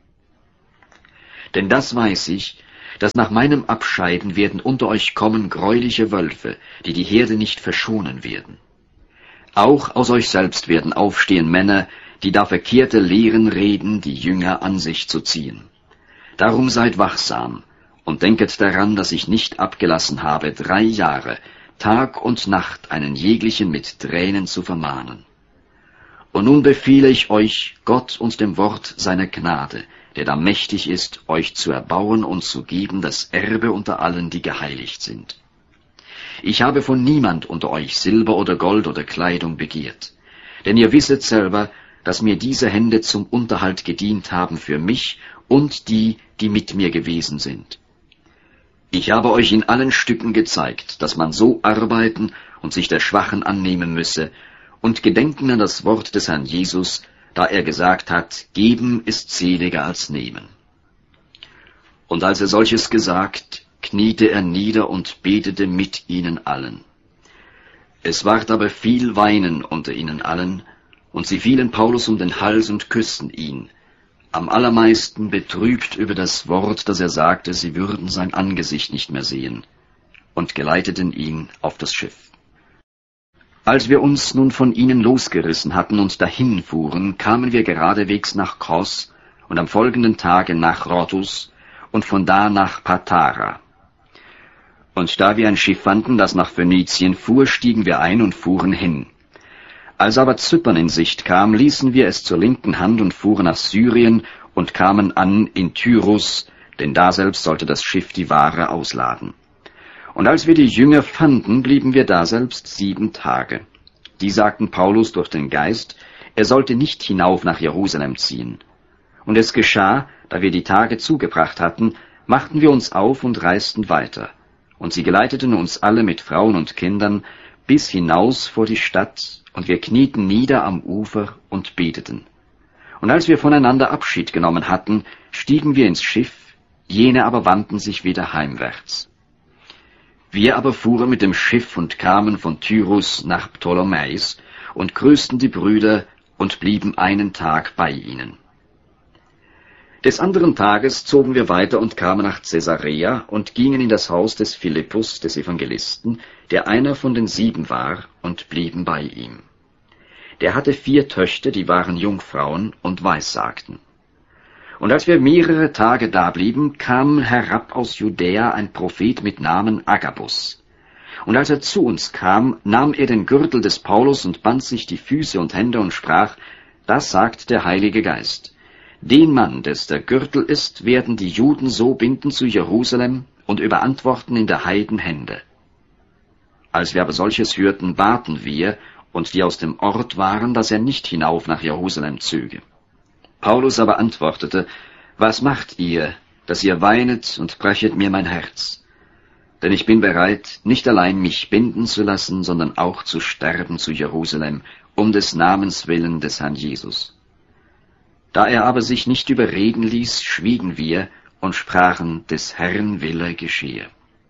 Denn das weiß ich, dass nach meinem Abscheiden werden unter euch kommen greuliche Wölfe, die die Herde nicht verschonen werden. Auch aus euch selbst werden aufstehen Männer, die da verkehrte Lehren reden, die Jünger an sich zu ziehen. Darum seid wachsam und denket daran, dass ich nicht abgelassen habe, 3 Jahre, Tag und Nacht einen jeglichen mit Tränen zu vermahnen. Und nun befehle ich euch, Gott und dem Wort seiner Gnade, der da mächtig ist, euch zu erbauen und zu geben das Erbe unter allen, die geheiligt sind. Ich habe von niemand unter euch Silber oder Gold oder Kleidung begehrt, denn ihr wisset selber, dass mir diese Hände zum Unterhalt gedient haben für mich und die, die mit mir gewesen sind. Ich habe euch in allen Stücken gezeigt, dass man so arbeiten und sich der Schwachen annehmen müsse, und gedenken an das Wort des Herrn Jesus, da er gesagt hat, geben ist seliger als nehmen. Und als er solches gesagt, kniete er nieder und betete mit ihnen allen. Es ward aber viel Weinen unter ihnen allen, und sie fielen Paulus um den Hals und küssten ihn, am allermeisten betrübt über das Wort, das er sagte, sie würden sein Angesicht nicht mehr sehen, und geleiteten ihn auf das Schiff. Als wir uns nun von ihnen losgerissen hatten und dahin fuhren, kamen wir geradewegs nach Kos und am folgenden Tage nach Rhodus und von da nach Patara. Und da wir ein Schiff fanden, das nach Phönizien fuhr, stiegen wir ein und fuhren hin. Als aber Zypern in Sicht kam, ließen wir es zur linken Hand und fuhren nach Syrien und kamen an in Tyrus, denn daselbst sollte das Schiff die Ware ausladen. Und als wir die Jünger fanden, blieben wir daselbst 7 Tage. Die sagten Paulus durch den Geist, er sollte nicht hinauf nach Jerusalem ziehen. Und es geschah, da wir die Tage zugebracht hatten, machten wir uns auf und reisten weiter. Und sie geleiteten uns alle mit Frauen und Kindern bis hinaus vor die Stadt, und wir knieten nieder am Ufer und beteten. Und als wir voneinander Abschied genommen hatten, stiegen wir ins Schiff, jene aber wandten sich wieder heimwärts. Wir aber fuhren mit dem Schiff und kamen von Tyrus nach Ptolemais und grüßten die Brüder und blieben einen Tag bei ihnen. Des anderen Tages zogen wir weiter und kamen nach Caesarea und gingen in das Haus des Philippus, des Evangelisten, der einer von den 7 war, und blieben bei ihm. Der hatte 4 Töchter, die waren Jungfrauen und weissagten. Und als wir mehrere Tage dablieben, kam herab aus Judäa ein Prophet mit Namen Agabus. Und als er zu uns kam, nahm er den Gürtel des Paulus und band sich die Füße und Hände und sprach, das sagt der Heilige Geist. Den Mann, des der Gürtel ist, werden die Juden so binden zu Jerusalem und überantworten in der Heiden Hände. Als wir aber solches hörten, baten wir, und die aus dem Ort waren, dass er nicht hinauf nach Jerusalem zöge. Paulus aber antwortete, was macht ihr, dass ihr weinet und brechet mir mein Herz? Denn ich bin bereit, nicht allein mich binden zu lassen, sondern auch zu sterben zu Jerusalem, um des Namens willen des Herrn Jesus. Da er aber sich nicht überreden ließ, schwiegen wir und sprachen, des Herrn Wille geschehe.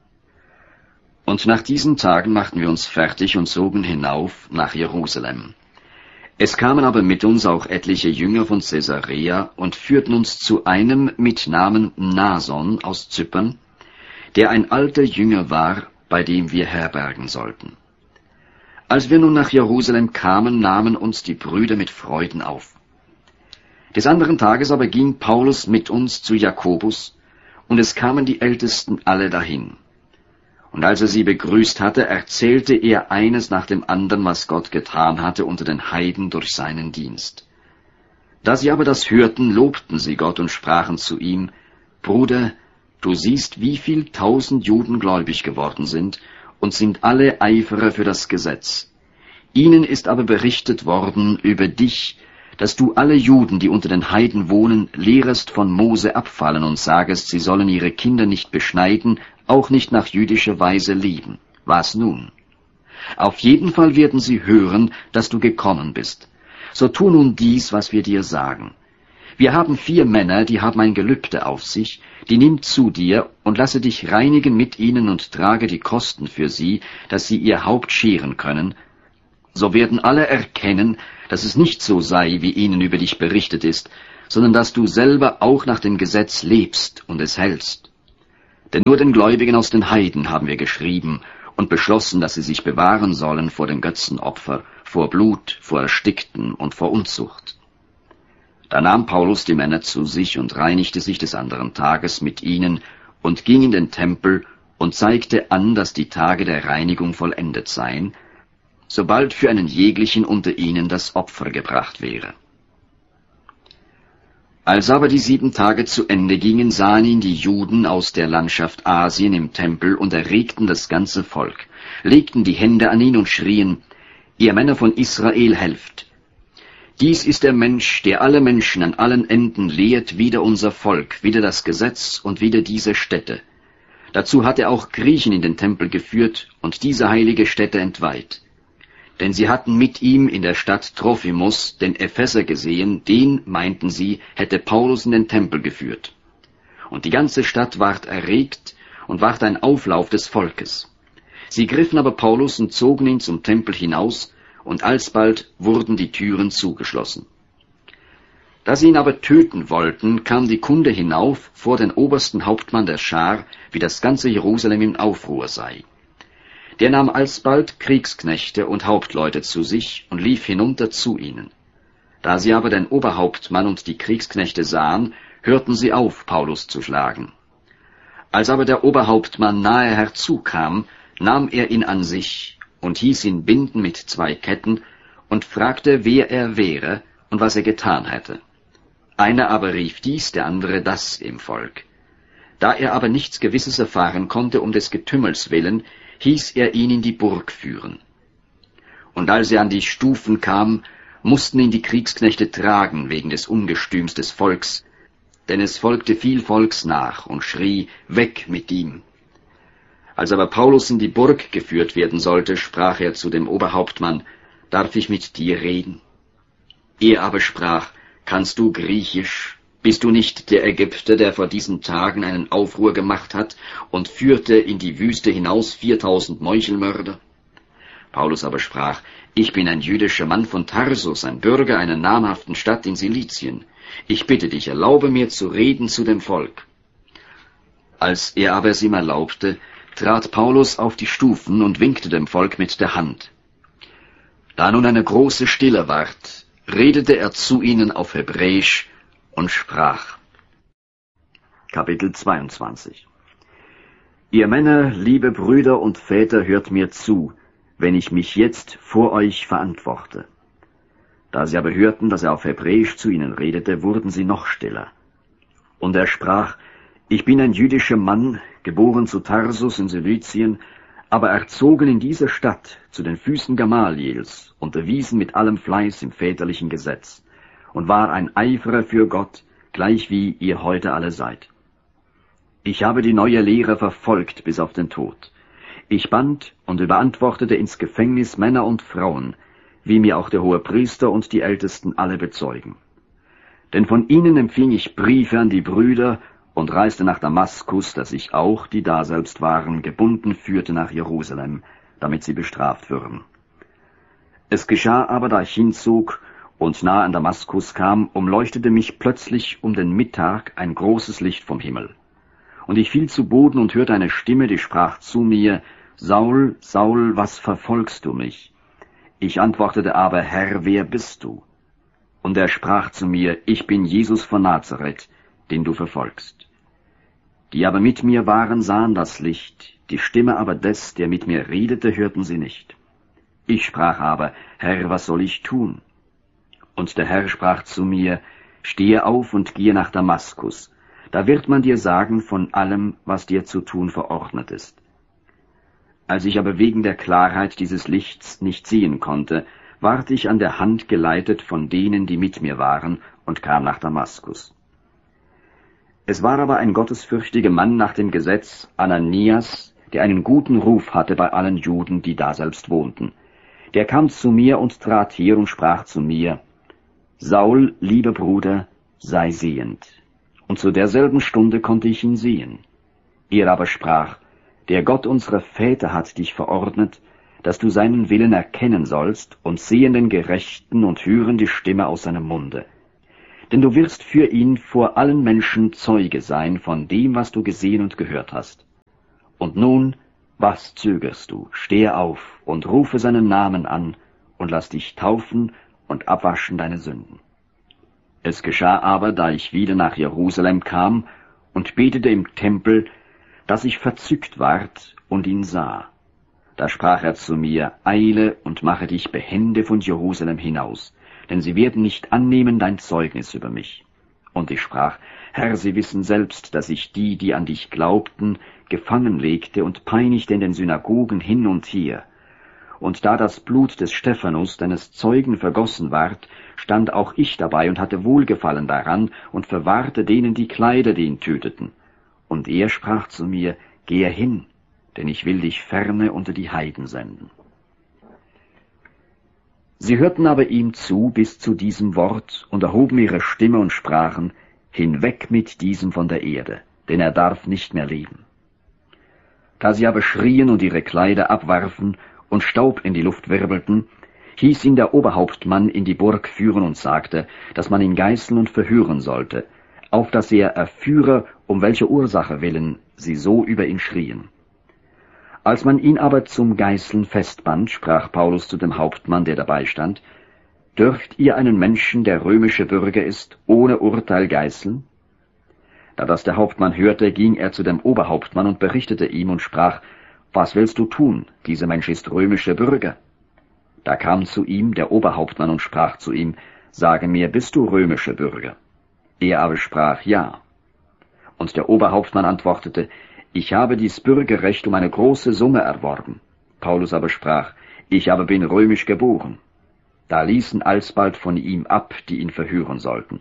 Und nach diesen Tagen machten wir uns fertig und zogen hinauf nach Jerusalem. Es kamen aber mit uns auch etliche Jünger von Caesarea und führten uns zu einem mit Namen Mnason aus Zypern, der ein alter Jünger war, bei dem wir herbergen sollten. Als wir nun nach Jerusalem kamen, nahmen uns die Brüder mit Freuden auf. Des anderen Tages aber ging Paulus mit uns zu Jakobus, und es kamen die Ältesten alle dahin. Und als er sie begrüßt hatte, erzählte er eines nach dem anderen, was Gott getan hatte unter den Heiden durch seinen Dienst. Da sie aber das hörten, lobten sie Gott und sprachen zu ihm, Bruder, du siehst, wie viel 1000 Juden gläubig geworden sind und sind alle Eiferer für das Gesetz. Ihnen ist aber berichtet worden über dich, dass du alle Juden, die unter den Heiden wohnen, lehrest von Mose abfallen und sagest, sie sollen ihre Kinder nicht beschneiden, auch nicht nach jüdischer Weise lieben. Was nun? Auf jeden Fall werden sie hören, dass du gekommen bist. So tu nun dies, was wir dir sagen. Wir haben 4 Männer, die haben ein Gelübde auf sich, die nimm zu dir und lasse dich reinigen mit ihnen und trage die Kosten für sie, dass sie ihr Haupt scheren können. So werden alle erkennen, dass es nicht so sei, wie ihnen über dich berichtet ist, sondern dass du selber auch nach dem Gesetz lebst und es hältst. Denn nur den Gläubigen aus den Heiden haben wir geschrieben und beschlossen, dass sie sich bewahren sollen vor dem Götzenopfer, vor Blut, vor Erstickten und vor Unzucht. Da nahm Paulus die Männer zu sich und reinigte sich des anderen Tages mit ihnen und ging in den Tempel und zeigte an, dass die Tage der Reinigung vollendet seien, sobald für einen jeglichen unter ihnen das Opfer gebracht wäre. Als aber die 7 Tage zu Ende gingen, sahen ihn die Juden aus der Landschaft Asien im Tempel und erregten das ganze Volk, legten die Hände an ihn und schrien, »Ihr Männer von Israel, helft! Dies ist der Mensch, der alle Menschen an allen Enden lehrt, wider unser Volk, wider das Gesetz und wider diese Stätte. Dazu hat er auch Griechen in den Tempel geführt und diese heilige Stätte entweiht. Denn sie hatten mit ihm in der Stadt Trophimus den Epheser gesehen, den, meinten sie, hätte Paulus in den Tempel geführt. Und die ganze Stadt ward erregt und ward ein Auflauf des Volkes. Sie griffen aber Paulus und zogen ihn zum Tempel hinaus, und alsbald wurden die Türen zugeschlossen. Da sie ihn aber töten wollten, kam die Kunde hinauf vor den obersten Hauptmann der Schar, wie das ganze Jerusalem in Aufruhr sei. Der nahm alsbald Kriegsknechte und Hauptleute zu sich und lief hinunter zu ihnen. Da sie aber den Oberhauptmann und die Kriegsknechte sahen, hörten sie auf, Paulus zu schlagen. Als aber der Oberhauptmann nahe herzukam, nahm er ihn an sich und hieß ihn binden mit 2 Ketten und fragte, wer er wäre und was er getan hätte. Einer aber rief dies, der andere das im Volk. Da er aber nichts Gewisses erfahren konnte um des Getümmels willen, hieß er ihn in die Burg führen. Und als er an die Stufen kam, mussten ihn die Kriegsknechte tragen wegen des Ungestüms des Volks, denn es folgte viel Volks nach und schrie, weg mit ihm. Als aber Paulus in die Burg geführt werden sollte, sprach er zu dem Oberhauptmann, darf ich mit dir reden? Er aber sprach, kannst du Griechisch? Bist du nicht der Ägypter, der vor diesen Tagen einen Aufruhr gemacht hat und führte in die Wüste hinaus 4000 Meuchelmörder? Paulus aber sprach, ich bin ein jüdischer Mann von Tarsus, ein Bürger einer namhaften Stadt in Silizien. Ich bitte dich, erlaube mir zu reden zu dem Volk. Als er aber es ihm erlaubte, trat Paulus auf die Stufen und winkte dem Volk mit der Hand. Da nun eine große Stille ward, redete er zu ihnen auf Hebräisch und sprach. Kapitel 22. Ihr Männer, liebe Brüder und Väter, hört mir zu, wenn ich mich jetzt vor euch verantworte. Da sie aber hörten, dass er auf Hebräisch zu ihnen redete, wurden sie noch stiller. Und er sprach, ich bin ein jüdischer Mann, geboren zu Tarsus in Silizien, aber erzogen in dieser Stadt zu den Füßen Gamaliels, unterwiesen mit allem Fleiß im väterlichen Gesetz, und war ein Eiferer für Gott, gleich wie ihr heute alle seid. Ich habe die neue Lehre verfolgt bis auf den Tod. Ich band und überantwortete ins Gefängnis Männer und Frauen, wie mir auch der Hohepriester und die Ältesten alle bezeugen. Denn von ihnen empfing ich Briefe an die Brüder und reiste nach Damaskus, dass ich auch, die daselbst waren, gebunden führte nach Jerusalem, damit sie bestraft würden. Es geschah aber, da ich hinzog und nahe an Damaskus kam, umleuchtete mich plötzlich um den Mittag ein großes Licht vom Himmel. Und ich fiel zu Boden und hörte eine Stimme, die sprach zu mir, Saul, Saul, was verfolgst du mich? Ich antwortete aber, Herr, wer bist du? Und er sprach zu mir, ich bin Jesus von Nazareth, den du verfolgst. Die aber mit mir waren, sahen das Licht, die Stimme aber des, der mit mir redete, hörten sie nicht. Ich sprach aber, Herr, was soll ich tun? Und der Herr sprach zu mir, stehe auf und gehe nach Damaskus, da wird man dir sagen von allem, was dir zu tun verordnet ist. Als ich aber wegen der Klarheit dieses Lichts nicht sehen konnte, ward ich an der Hand geleitet von denen, die mit mir waren, und kam nach Damaskus. Es war aber ein gottesfürchtiger Mann nach dem Gesetz, Ananias, der einen guten Ruf hatte bei allen Juden, die daselbst wohnten. Der kam zu mir und trat her und sprach zu mir, Saul, lieber Bruder, sei sehend. Und zu derselben Stunde konnte ich ihn sehen. Er aber sprach, der Gott unserer Väter hat dich verordnet, dass du seinen Willen erkennen sollst und sehen den Gerechten und hören die Stimme aus seinem Munde. Denn du wirst für ihn vor allen Menschen Zeuge sein von dem, was du gesehen und gehört hast. Und nun, was zögerst du? Stehe auf und rufe seinen Namen an und lass dich taufen und abwaschen deine Sünden. Es geschah aber, da ich wieder nach Jerusalem kam und betete im Tempel, dass ich verzückt ward und ihn sah. Da sprach er zu mir, eile und mache dich behende von Jerusalem hinaus, denn sie werden nicht annehmen dein Zeugnis über mich. Und ich sprach, Herr, sie wissen selbst, dass ich die, die an dich glaubten, gefangen legte und peinigte in den Synagogen hin und her. Und da das Blut des Stephanus, deines Zeugen, vergossen ward, stand auch ich dabei und hatte Wohlgefallen daran und verwahrte denen die Kleider, die ihn töteten. Und er sprach zu mir, gehe hin, denn ich will dich ferne unter die Heiden senden. Sie hörten aber ihm zu bis zu diesem Wort und erhoben ihre Stimme und sprachen, hinweg mit diesem von der Erde, denn er darf nicht mehr leben. Da sie aber schrien und ihre Kleider abwarfen und Staub in die Luft wirbelten, hieß ihn der Oberhauptmann in die Burg führen und sagte, dass man ihn geißeln und verhören sollte, auf dass er erführe, um welche Ursache willen sie so über ihn schrien. Als man ihn aber zum Geißeln festband, sprach Paulus zu dem Hauptmann, der dabei stand, dürft ihr einen Menschen, der römische Bürger ist, ohne Urteil geißeln? Da das der Hauptmann hörte, ging er zu dem Oberhauptmann und berichtete ihm und sprach, was willst du tun? Dieser Mensch ist römischer Bürger. Da kam zu ihm der Oberhauptmann und sprach zu ihm, sage mir, bist du römischer Bürger? Er aber sprach, ja. Und der Oberhauptmann antwortete, ich habe dies Bürgerrecht um eine große Summe erworben. Paulus aber sprach, ich aber bin römisch geboren. Da ließen alsbald von ihm ab, die ihn verhören sollten.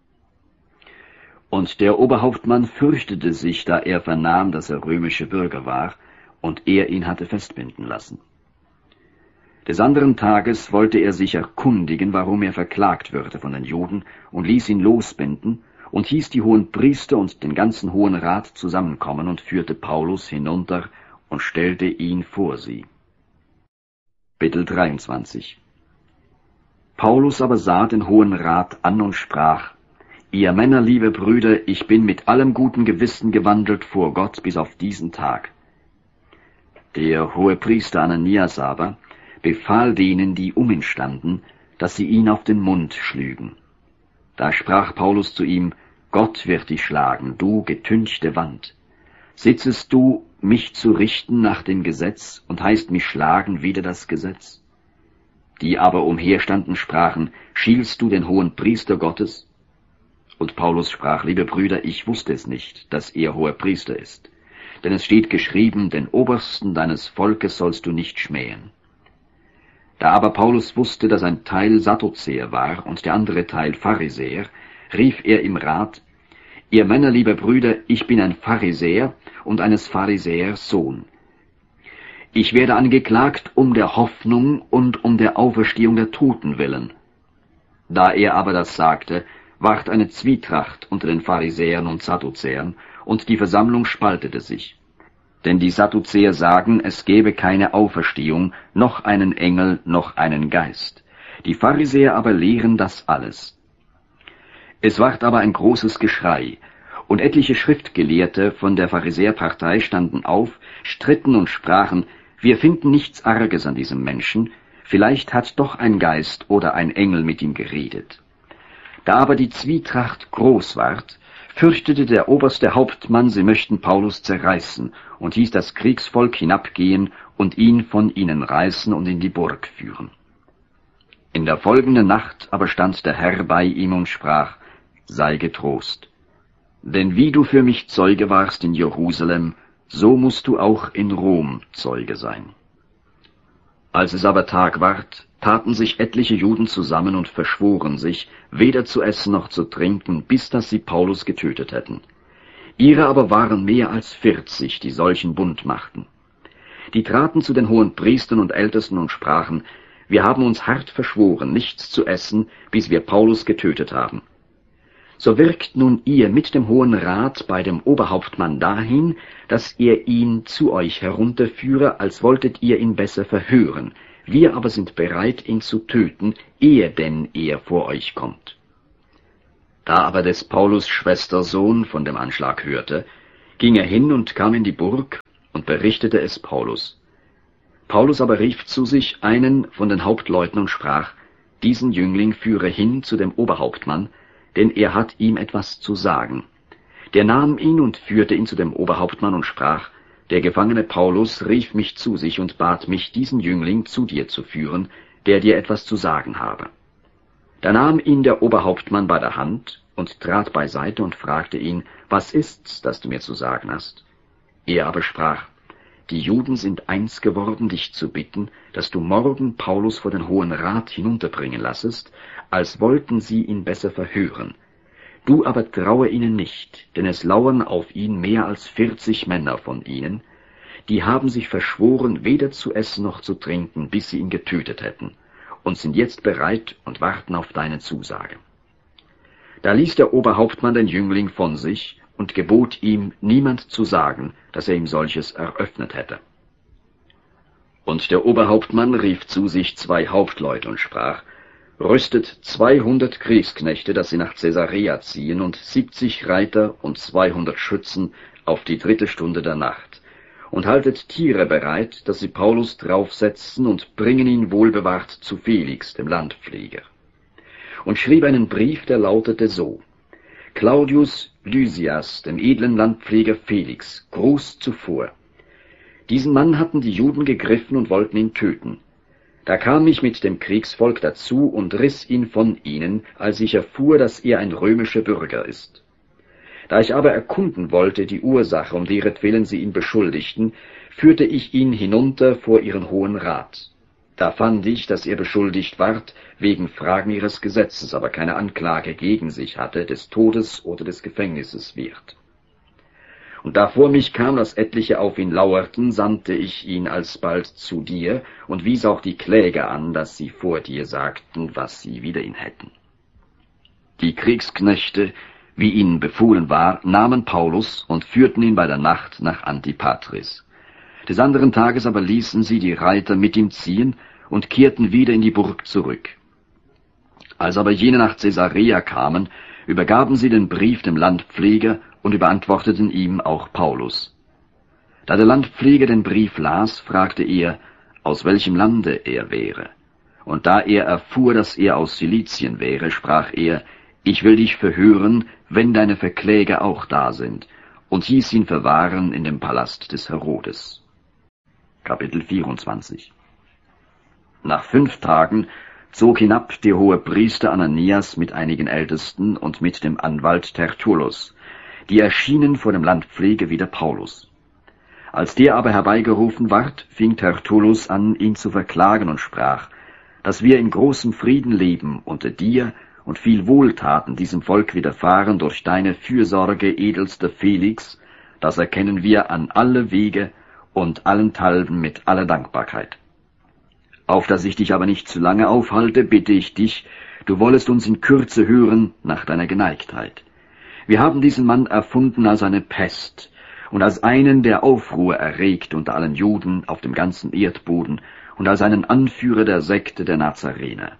Und der Oberhauptmann fürchtete sich, da er vernahm, dass er römischer Bürger war, und er ihn hatte festbinden lassen. Des anderen Tages wollte er sich erkundigen, warum er verklagt würde von den Juden, und ließ ihn losbinden, und hieß die hohen Priester und den ganzen Hohen Rat zusammenkommen und führte Paulus hinunter und stellte ihn vor sie. Kapitel 23. Paulus aber sah den Hohen Rat an und sprach, ihr Männer, liebe Brüder, ich bin mit allem guten Gewissen gewandelt vor Gott bis auf diesen Tag. Der Hohepriester Ananias aber befahl denen, die um ihn standen, dass sie ihn auf den Mund schlügen. Da sprach Paulus zu ihm, Gott wird dich schlagen, du getünchte Wand. Sitzest du, mich zu richten nach dem Gesetz und heißt mich schlagen wider das Gesetz? Die aber umherstanden sprachen, schielst du den hohen Priester Gottes? Und Paulus sprach, liebe Brüder, ich wusste es nicht, dass er hoher Priester ist. Denn es steht geschrieben, den Obersten deines Volkes sollst du nicht schmähen. Da aber Paulus wusste, dass ein Teil Sadduzäer war und der andere Teil Pharisäer, rief er im Rat, ihr Männer, liebe Brüder, ich bin ein Pharisäer und eines Pharisäers Sohn. Ich werde angeklagt um der Hoffnung und um der Auferstehung der Toten willen. Da er aber das sagte, ward eine Zwietracht unter den Pharisäern und Sadduzäern, und die Versammlung spaltete sich. Denn die Sadduzäer sagen, es gebe keine Auferstehung, noch einen Engel, noch einen Geist. Die Pharisäer aber lehren das alles. Es ward aber ein großes Geschrei, und etliche Schriftgelehrte von der Pharisäerpartei standen auf, stritten und sprachen, wir finden nichts Arges an diesem Menschen, vielleicht hat doch ein Geist oder ein Engel mit ihm geredet. Da aber die Zwietracht groß ward, fürchtete der oberste Hauptmann, sie möchten Paulus zerreißen, und hieß das Kriegsvolk hinabgehen und ihn von ihnen reißen und in die Burg führen. In der folgenden Nacht aber stand der Herr bei ihm und sprach, sei getrost, denn wie du für mich Zeuge warst in Jerusalem, so musst du auch in Rom Zeuge sein. Als es aber Tag ward, taten sich etliche Juden zusammen und verschworen sich, weder zu essen noch zu trinken, bis dass sie Paulus getötet hätten. Ihre aber waren mehr als 40, die solchen Bund machten. Die traten zu den hohen Priestern und Ältesten und sprachen, wir haben uns hart verschworen, nichts zu essen, bis wir Paulus getötet haben. So wirkt nun ihr mit dem Hohen Rat bei dem Oberhauptmann dahin, dass er ihn zu euch herunterführe, als wolltet ihr ihn besser verhören. Wir aber sind bereit, ihn zu töten, ehe denn er vor euch kommt. Da aber des Paulus Schwestersohn von dem Anschlag hörte, ging er hin und kam in die Burg und berichtete es Paulus. Paulus aber rief zu sich einen von den Hauptleuten und sprach, diesen Jüngling führe hin zu dem Oberhauptmann, denn er hat ihm etwas zu sagen. Der nahm ihn und führte ihn zu dem Oberhauptmann und sprach, der Gefangene Paulus rief mich zu sich und bat mich, diesen Jüngling zu dir zu führen, der dir etwas zu sagen habe. Da nahm ihn der Oberhauptmann bei der Hand und trat beiseite und fragte ihn, was ist's, das du mir zu sagen hast? Er aber sprach, die Juden sind eins geworden, dich zu bitten, dass du morgen Paulus vor den Hohen Rat hinunterbringen lassest, als wollten sie ihn besser verhören. Du aber traue ihnen nicht, denn es lauern auf ihn mehr als 40 Männer von ihnen, die haben sich verschworen, weder zu essen noch zu trinken, bis sie ihn getötet hätten, und sind jetzt bereit und warten auf deine Zusage. Da ließ der Oberhauptmann den Jüngling von sich und gebot ihm, niemand zu sagen, dass er ihm solches eröffnet hätte. Und der Oberhauptmann rief zu sich 2 Hauptleute und sprach, rüstet 200 Kriegsknechte, dass sie nach Caesarea ziehen, und 70 Reiter und 200 Schützen auf die 3. Stunde der Nacht, und haltet Tiere bereit, dass sie Paulus draufsetzen und bringen ihn wohlbewahrt zu Felix, dem Landpfleger. Und schrieb einen Brief, der lautete so, Claudius Lysias, dem edlen Landpfleger Felix, Gruß zuvor. Diesen Mann hatten die Juden gegriffen und wollten ihn töten. Da kam ich mit dem Kriegsvolk dazu und riss ihn von ihnen, als ich erfuhr, dass er ein römischer Bürger ist. Da ich aber erkunden wollte die Ursache, um deretwillen sie ihn beschuldigten, führte ich ihn hinunter vor ihren Hohen Rat. Da fand ich, dass er beschuldigt ward, wegen Fragen ihres Gesetzes, aber keine Anklage gegen sich hatte, des Todes oder des Gefängnisses wert. Und da vor mich kam, dass etliche auf ihn lauerten, sandte ich ihn alsbald zu dir und wies auch die Kläger an, dass sie vor dir sagten, was sie wider ihn hätten. Die Kriegsknechte, wie ihnen befohlen war, nahmen Paulus und führten ihn bei der Nacht nach Antipatris. Des anderen Tages aber ließen sie die Reiter mit ihm ziehen und kehrten wieder in die Burg zurück. Als aber jene nach Caesarea kamen, übergaben sie den Brief dem Landpfleger und überantworteten ihm auch Paulus. Da der Landpfleger den Brief las, fragte er, aus welchem Lande er wäre. Und da er erfuhr, dass er aus Silizien wäre, sprach er, ich will dich verhören, wenn deine Verkläger auch da sind, und hieß ihn verwahren in dem Palast des Herodes. Kapitel 24. Nach 5 Tagen zog hinab der Hohepriester Ananias mit einigen Ältesten und mit dem Anwalt Tertullus, die erschienen vor dem Landpfleger wider Paulus. Als der aber herbeigerufen ward, fing Tertullus an, ihn zu verklagen und sprach, dass wir in großem Frieden leben unter dir und viel Wohltaten diesem Volk widerfahren durch deine Fürsorge, edelster Felix, das erkennen wir an alle Wege und allenthalben mit aller Dankbarkeit. Auf dass ich dich aber nicht zu lange aufhalte, bitte ich dich, du wollest uns in Kürze hören nach deiner Geneigtheit. Wir haben diesen Mann erfunden als eine Pest und als einen, der Aufruhr erregt unter allen Juden auf dem ganzen Erdboden und als einen Anführer der Sekte der Nazarener.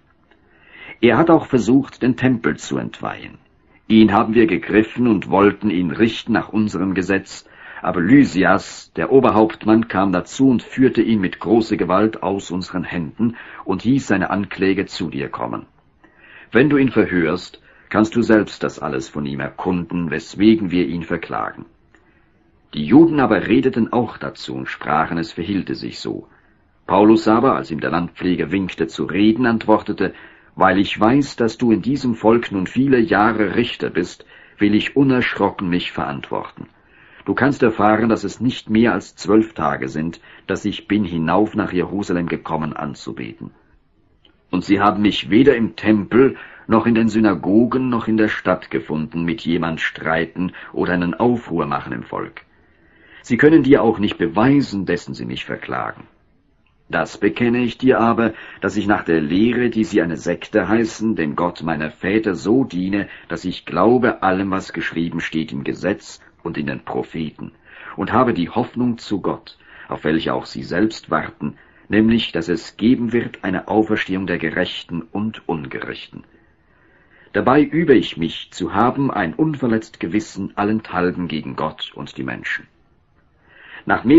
Er hat auch versucht, den Tempel zu entweihen. Ihn haben wir gegriffen und wollten ihn richten nach unserem Gesetz, aber Lysias, der Oberhauptmann, kam dazu und führte ihn mit großer Gewalt aus unseren Händen und hieß seine Ankläger zu dir kommen. Wenn du ihn verhörst, kannst du selbst das alles von ihm erkunden, weswegen wir ihn verklagen. Die Juden aber redeten auch dazu und sprachen, es verhielte sich so. Paulus aber, als ihm der Landpfleger winkte zu reden, antwortete, weil ich weiß, dass du in diesem Volk nun viele Jahre Richter bist, will ich unerschrocken mich verantworten. Du kannst erfahren, dass es nicht mehr als 12 Tage sind, dass ich bin hinauf nach Jerusalem gekommen anzubeten. Und sie haben mich weder im Tempel, noch in den Synagogen, noch in der Stadt gefunden, mit jemand streiten oder einen Aufruhr machen im Volk. Sie können dir auch nicht beweisen, dessen sie mich verklagen. Das bekenne ich dir aber, dass ich nach der Lehre, die sie eine Sekte heißen, dem Gott meiner Väter so diene, dass ich glaube allem, was geschrieben steht im Gesetz und in den Propheten, und habe die Hoffnung zu Gott, auf welche auch sie selbst warten, nämlich, dass es geben wird eine Auferstehung der Gerechten und Ungerechten. Dabei übe ich mich, zu haben ein unverletzt Gewissen allenthalben gegen Gott und die Menschen. Nach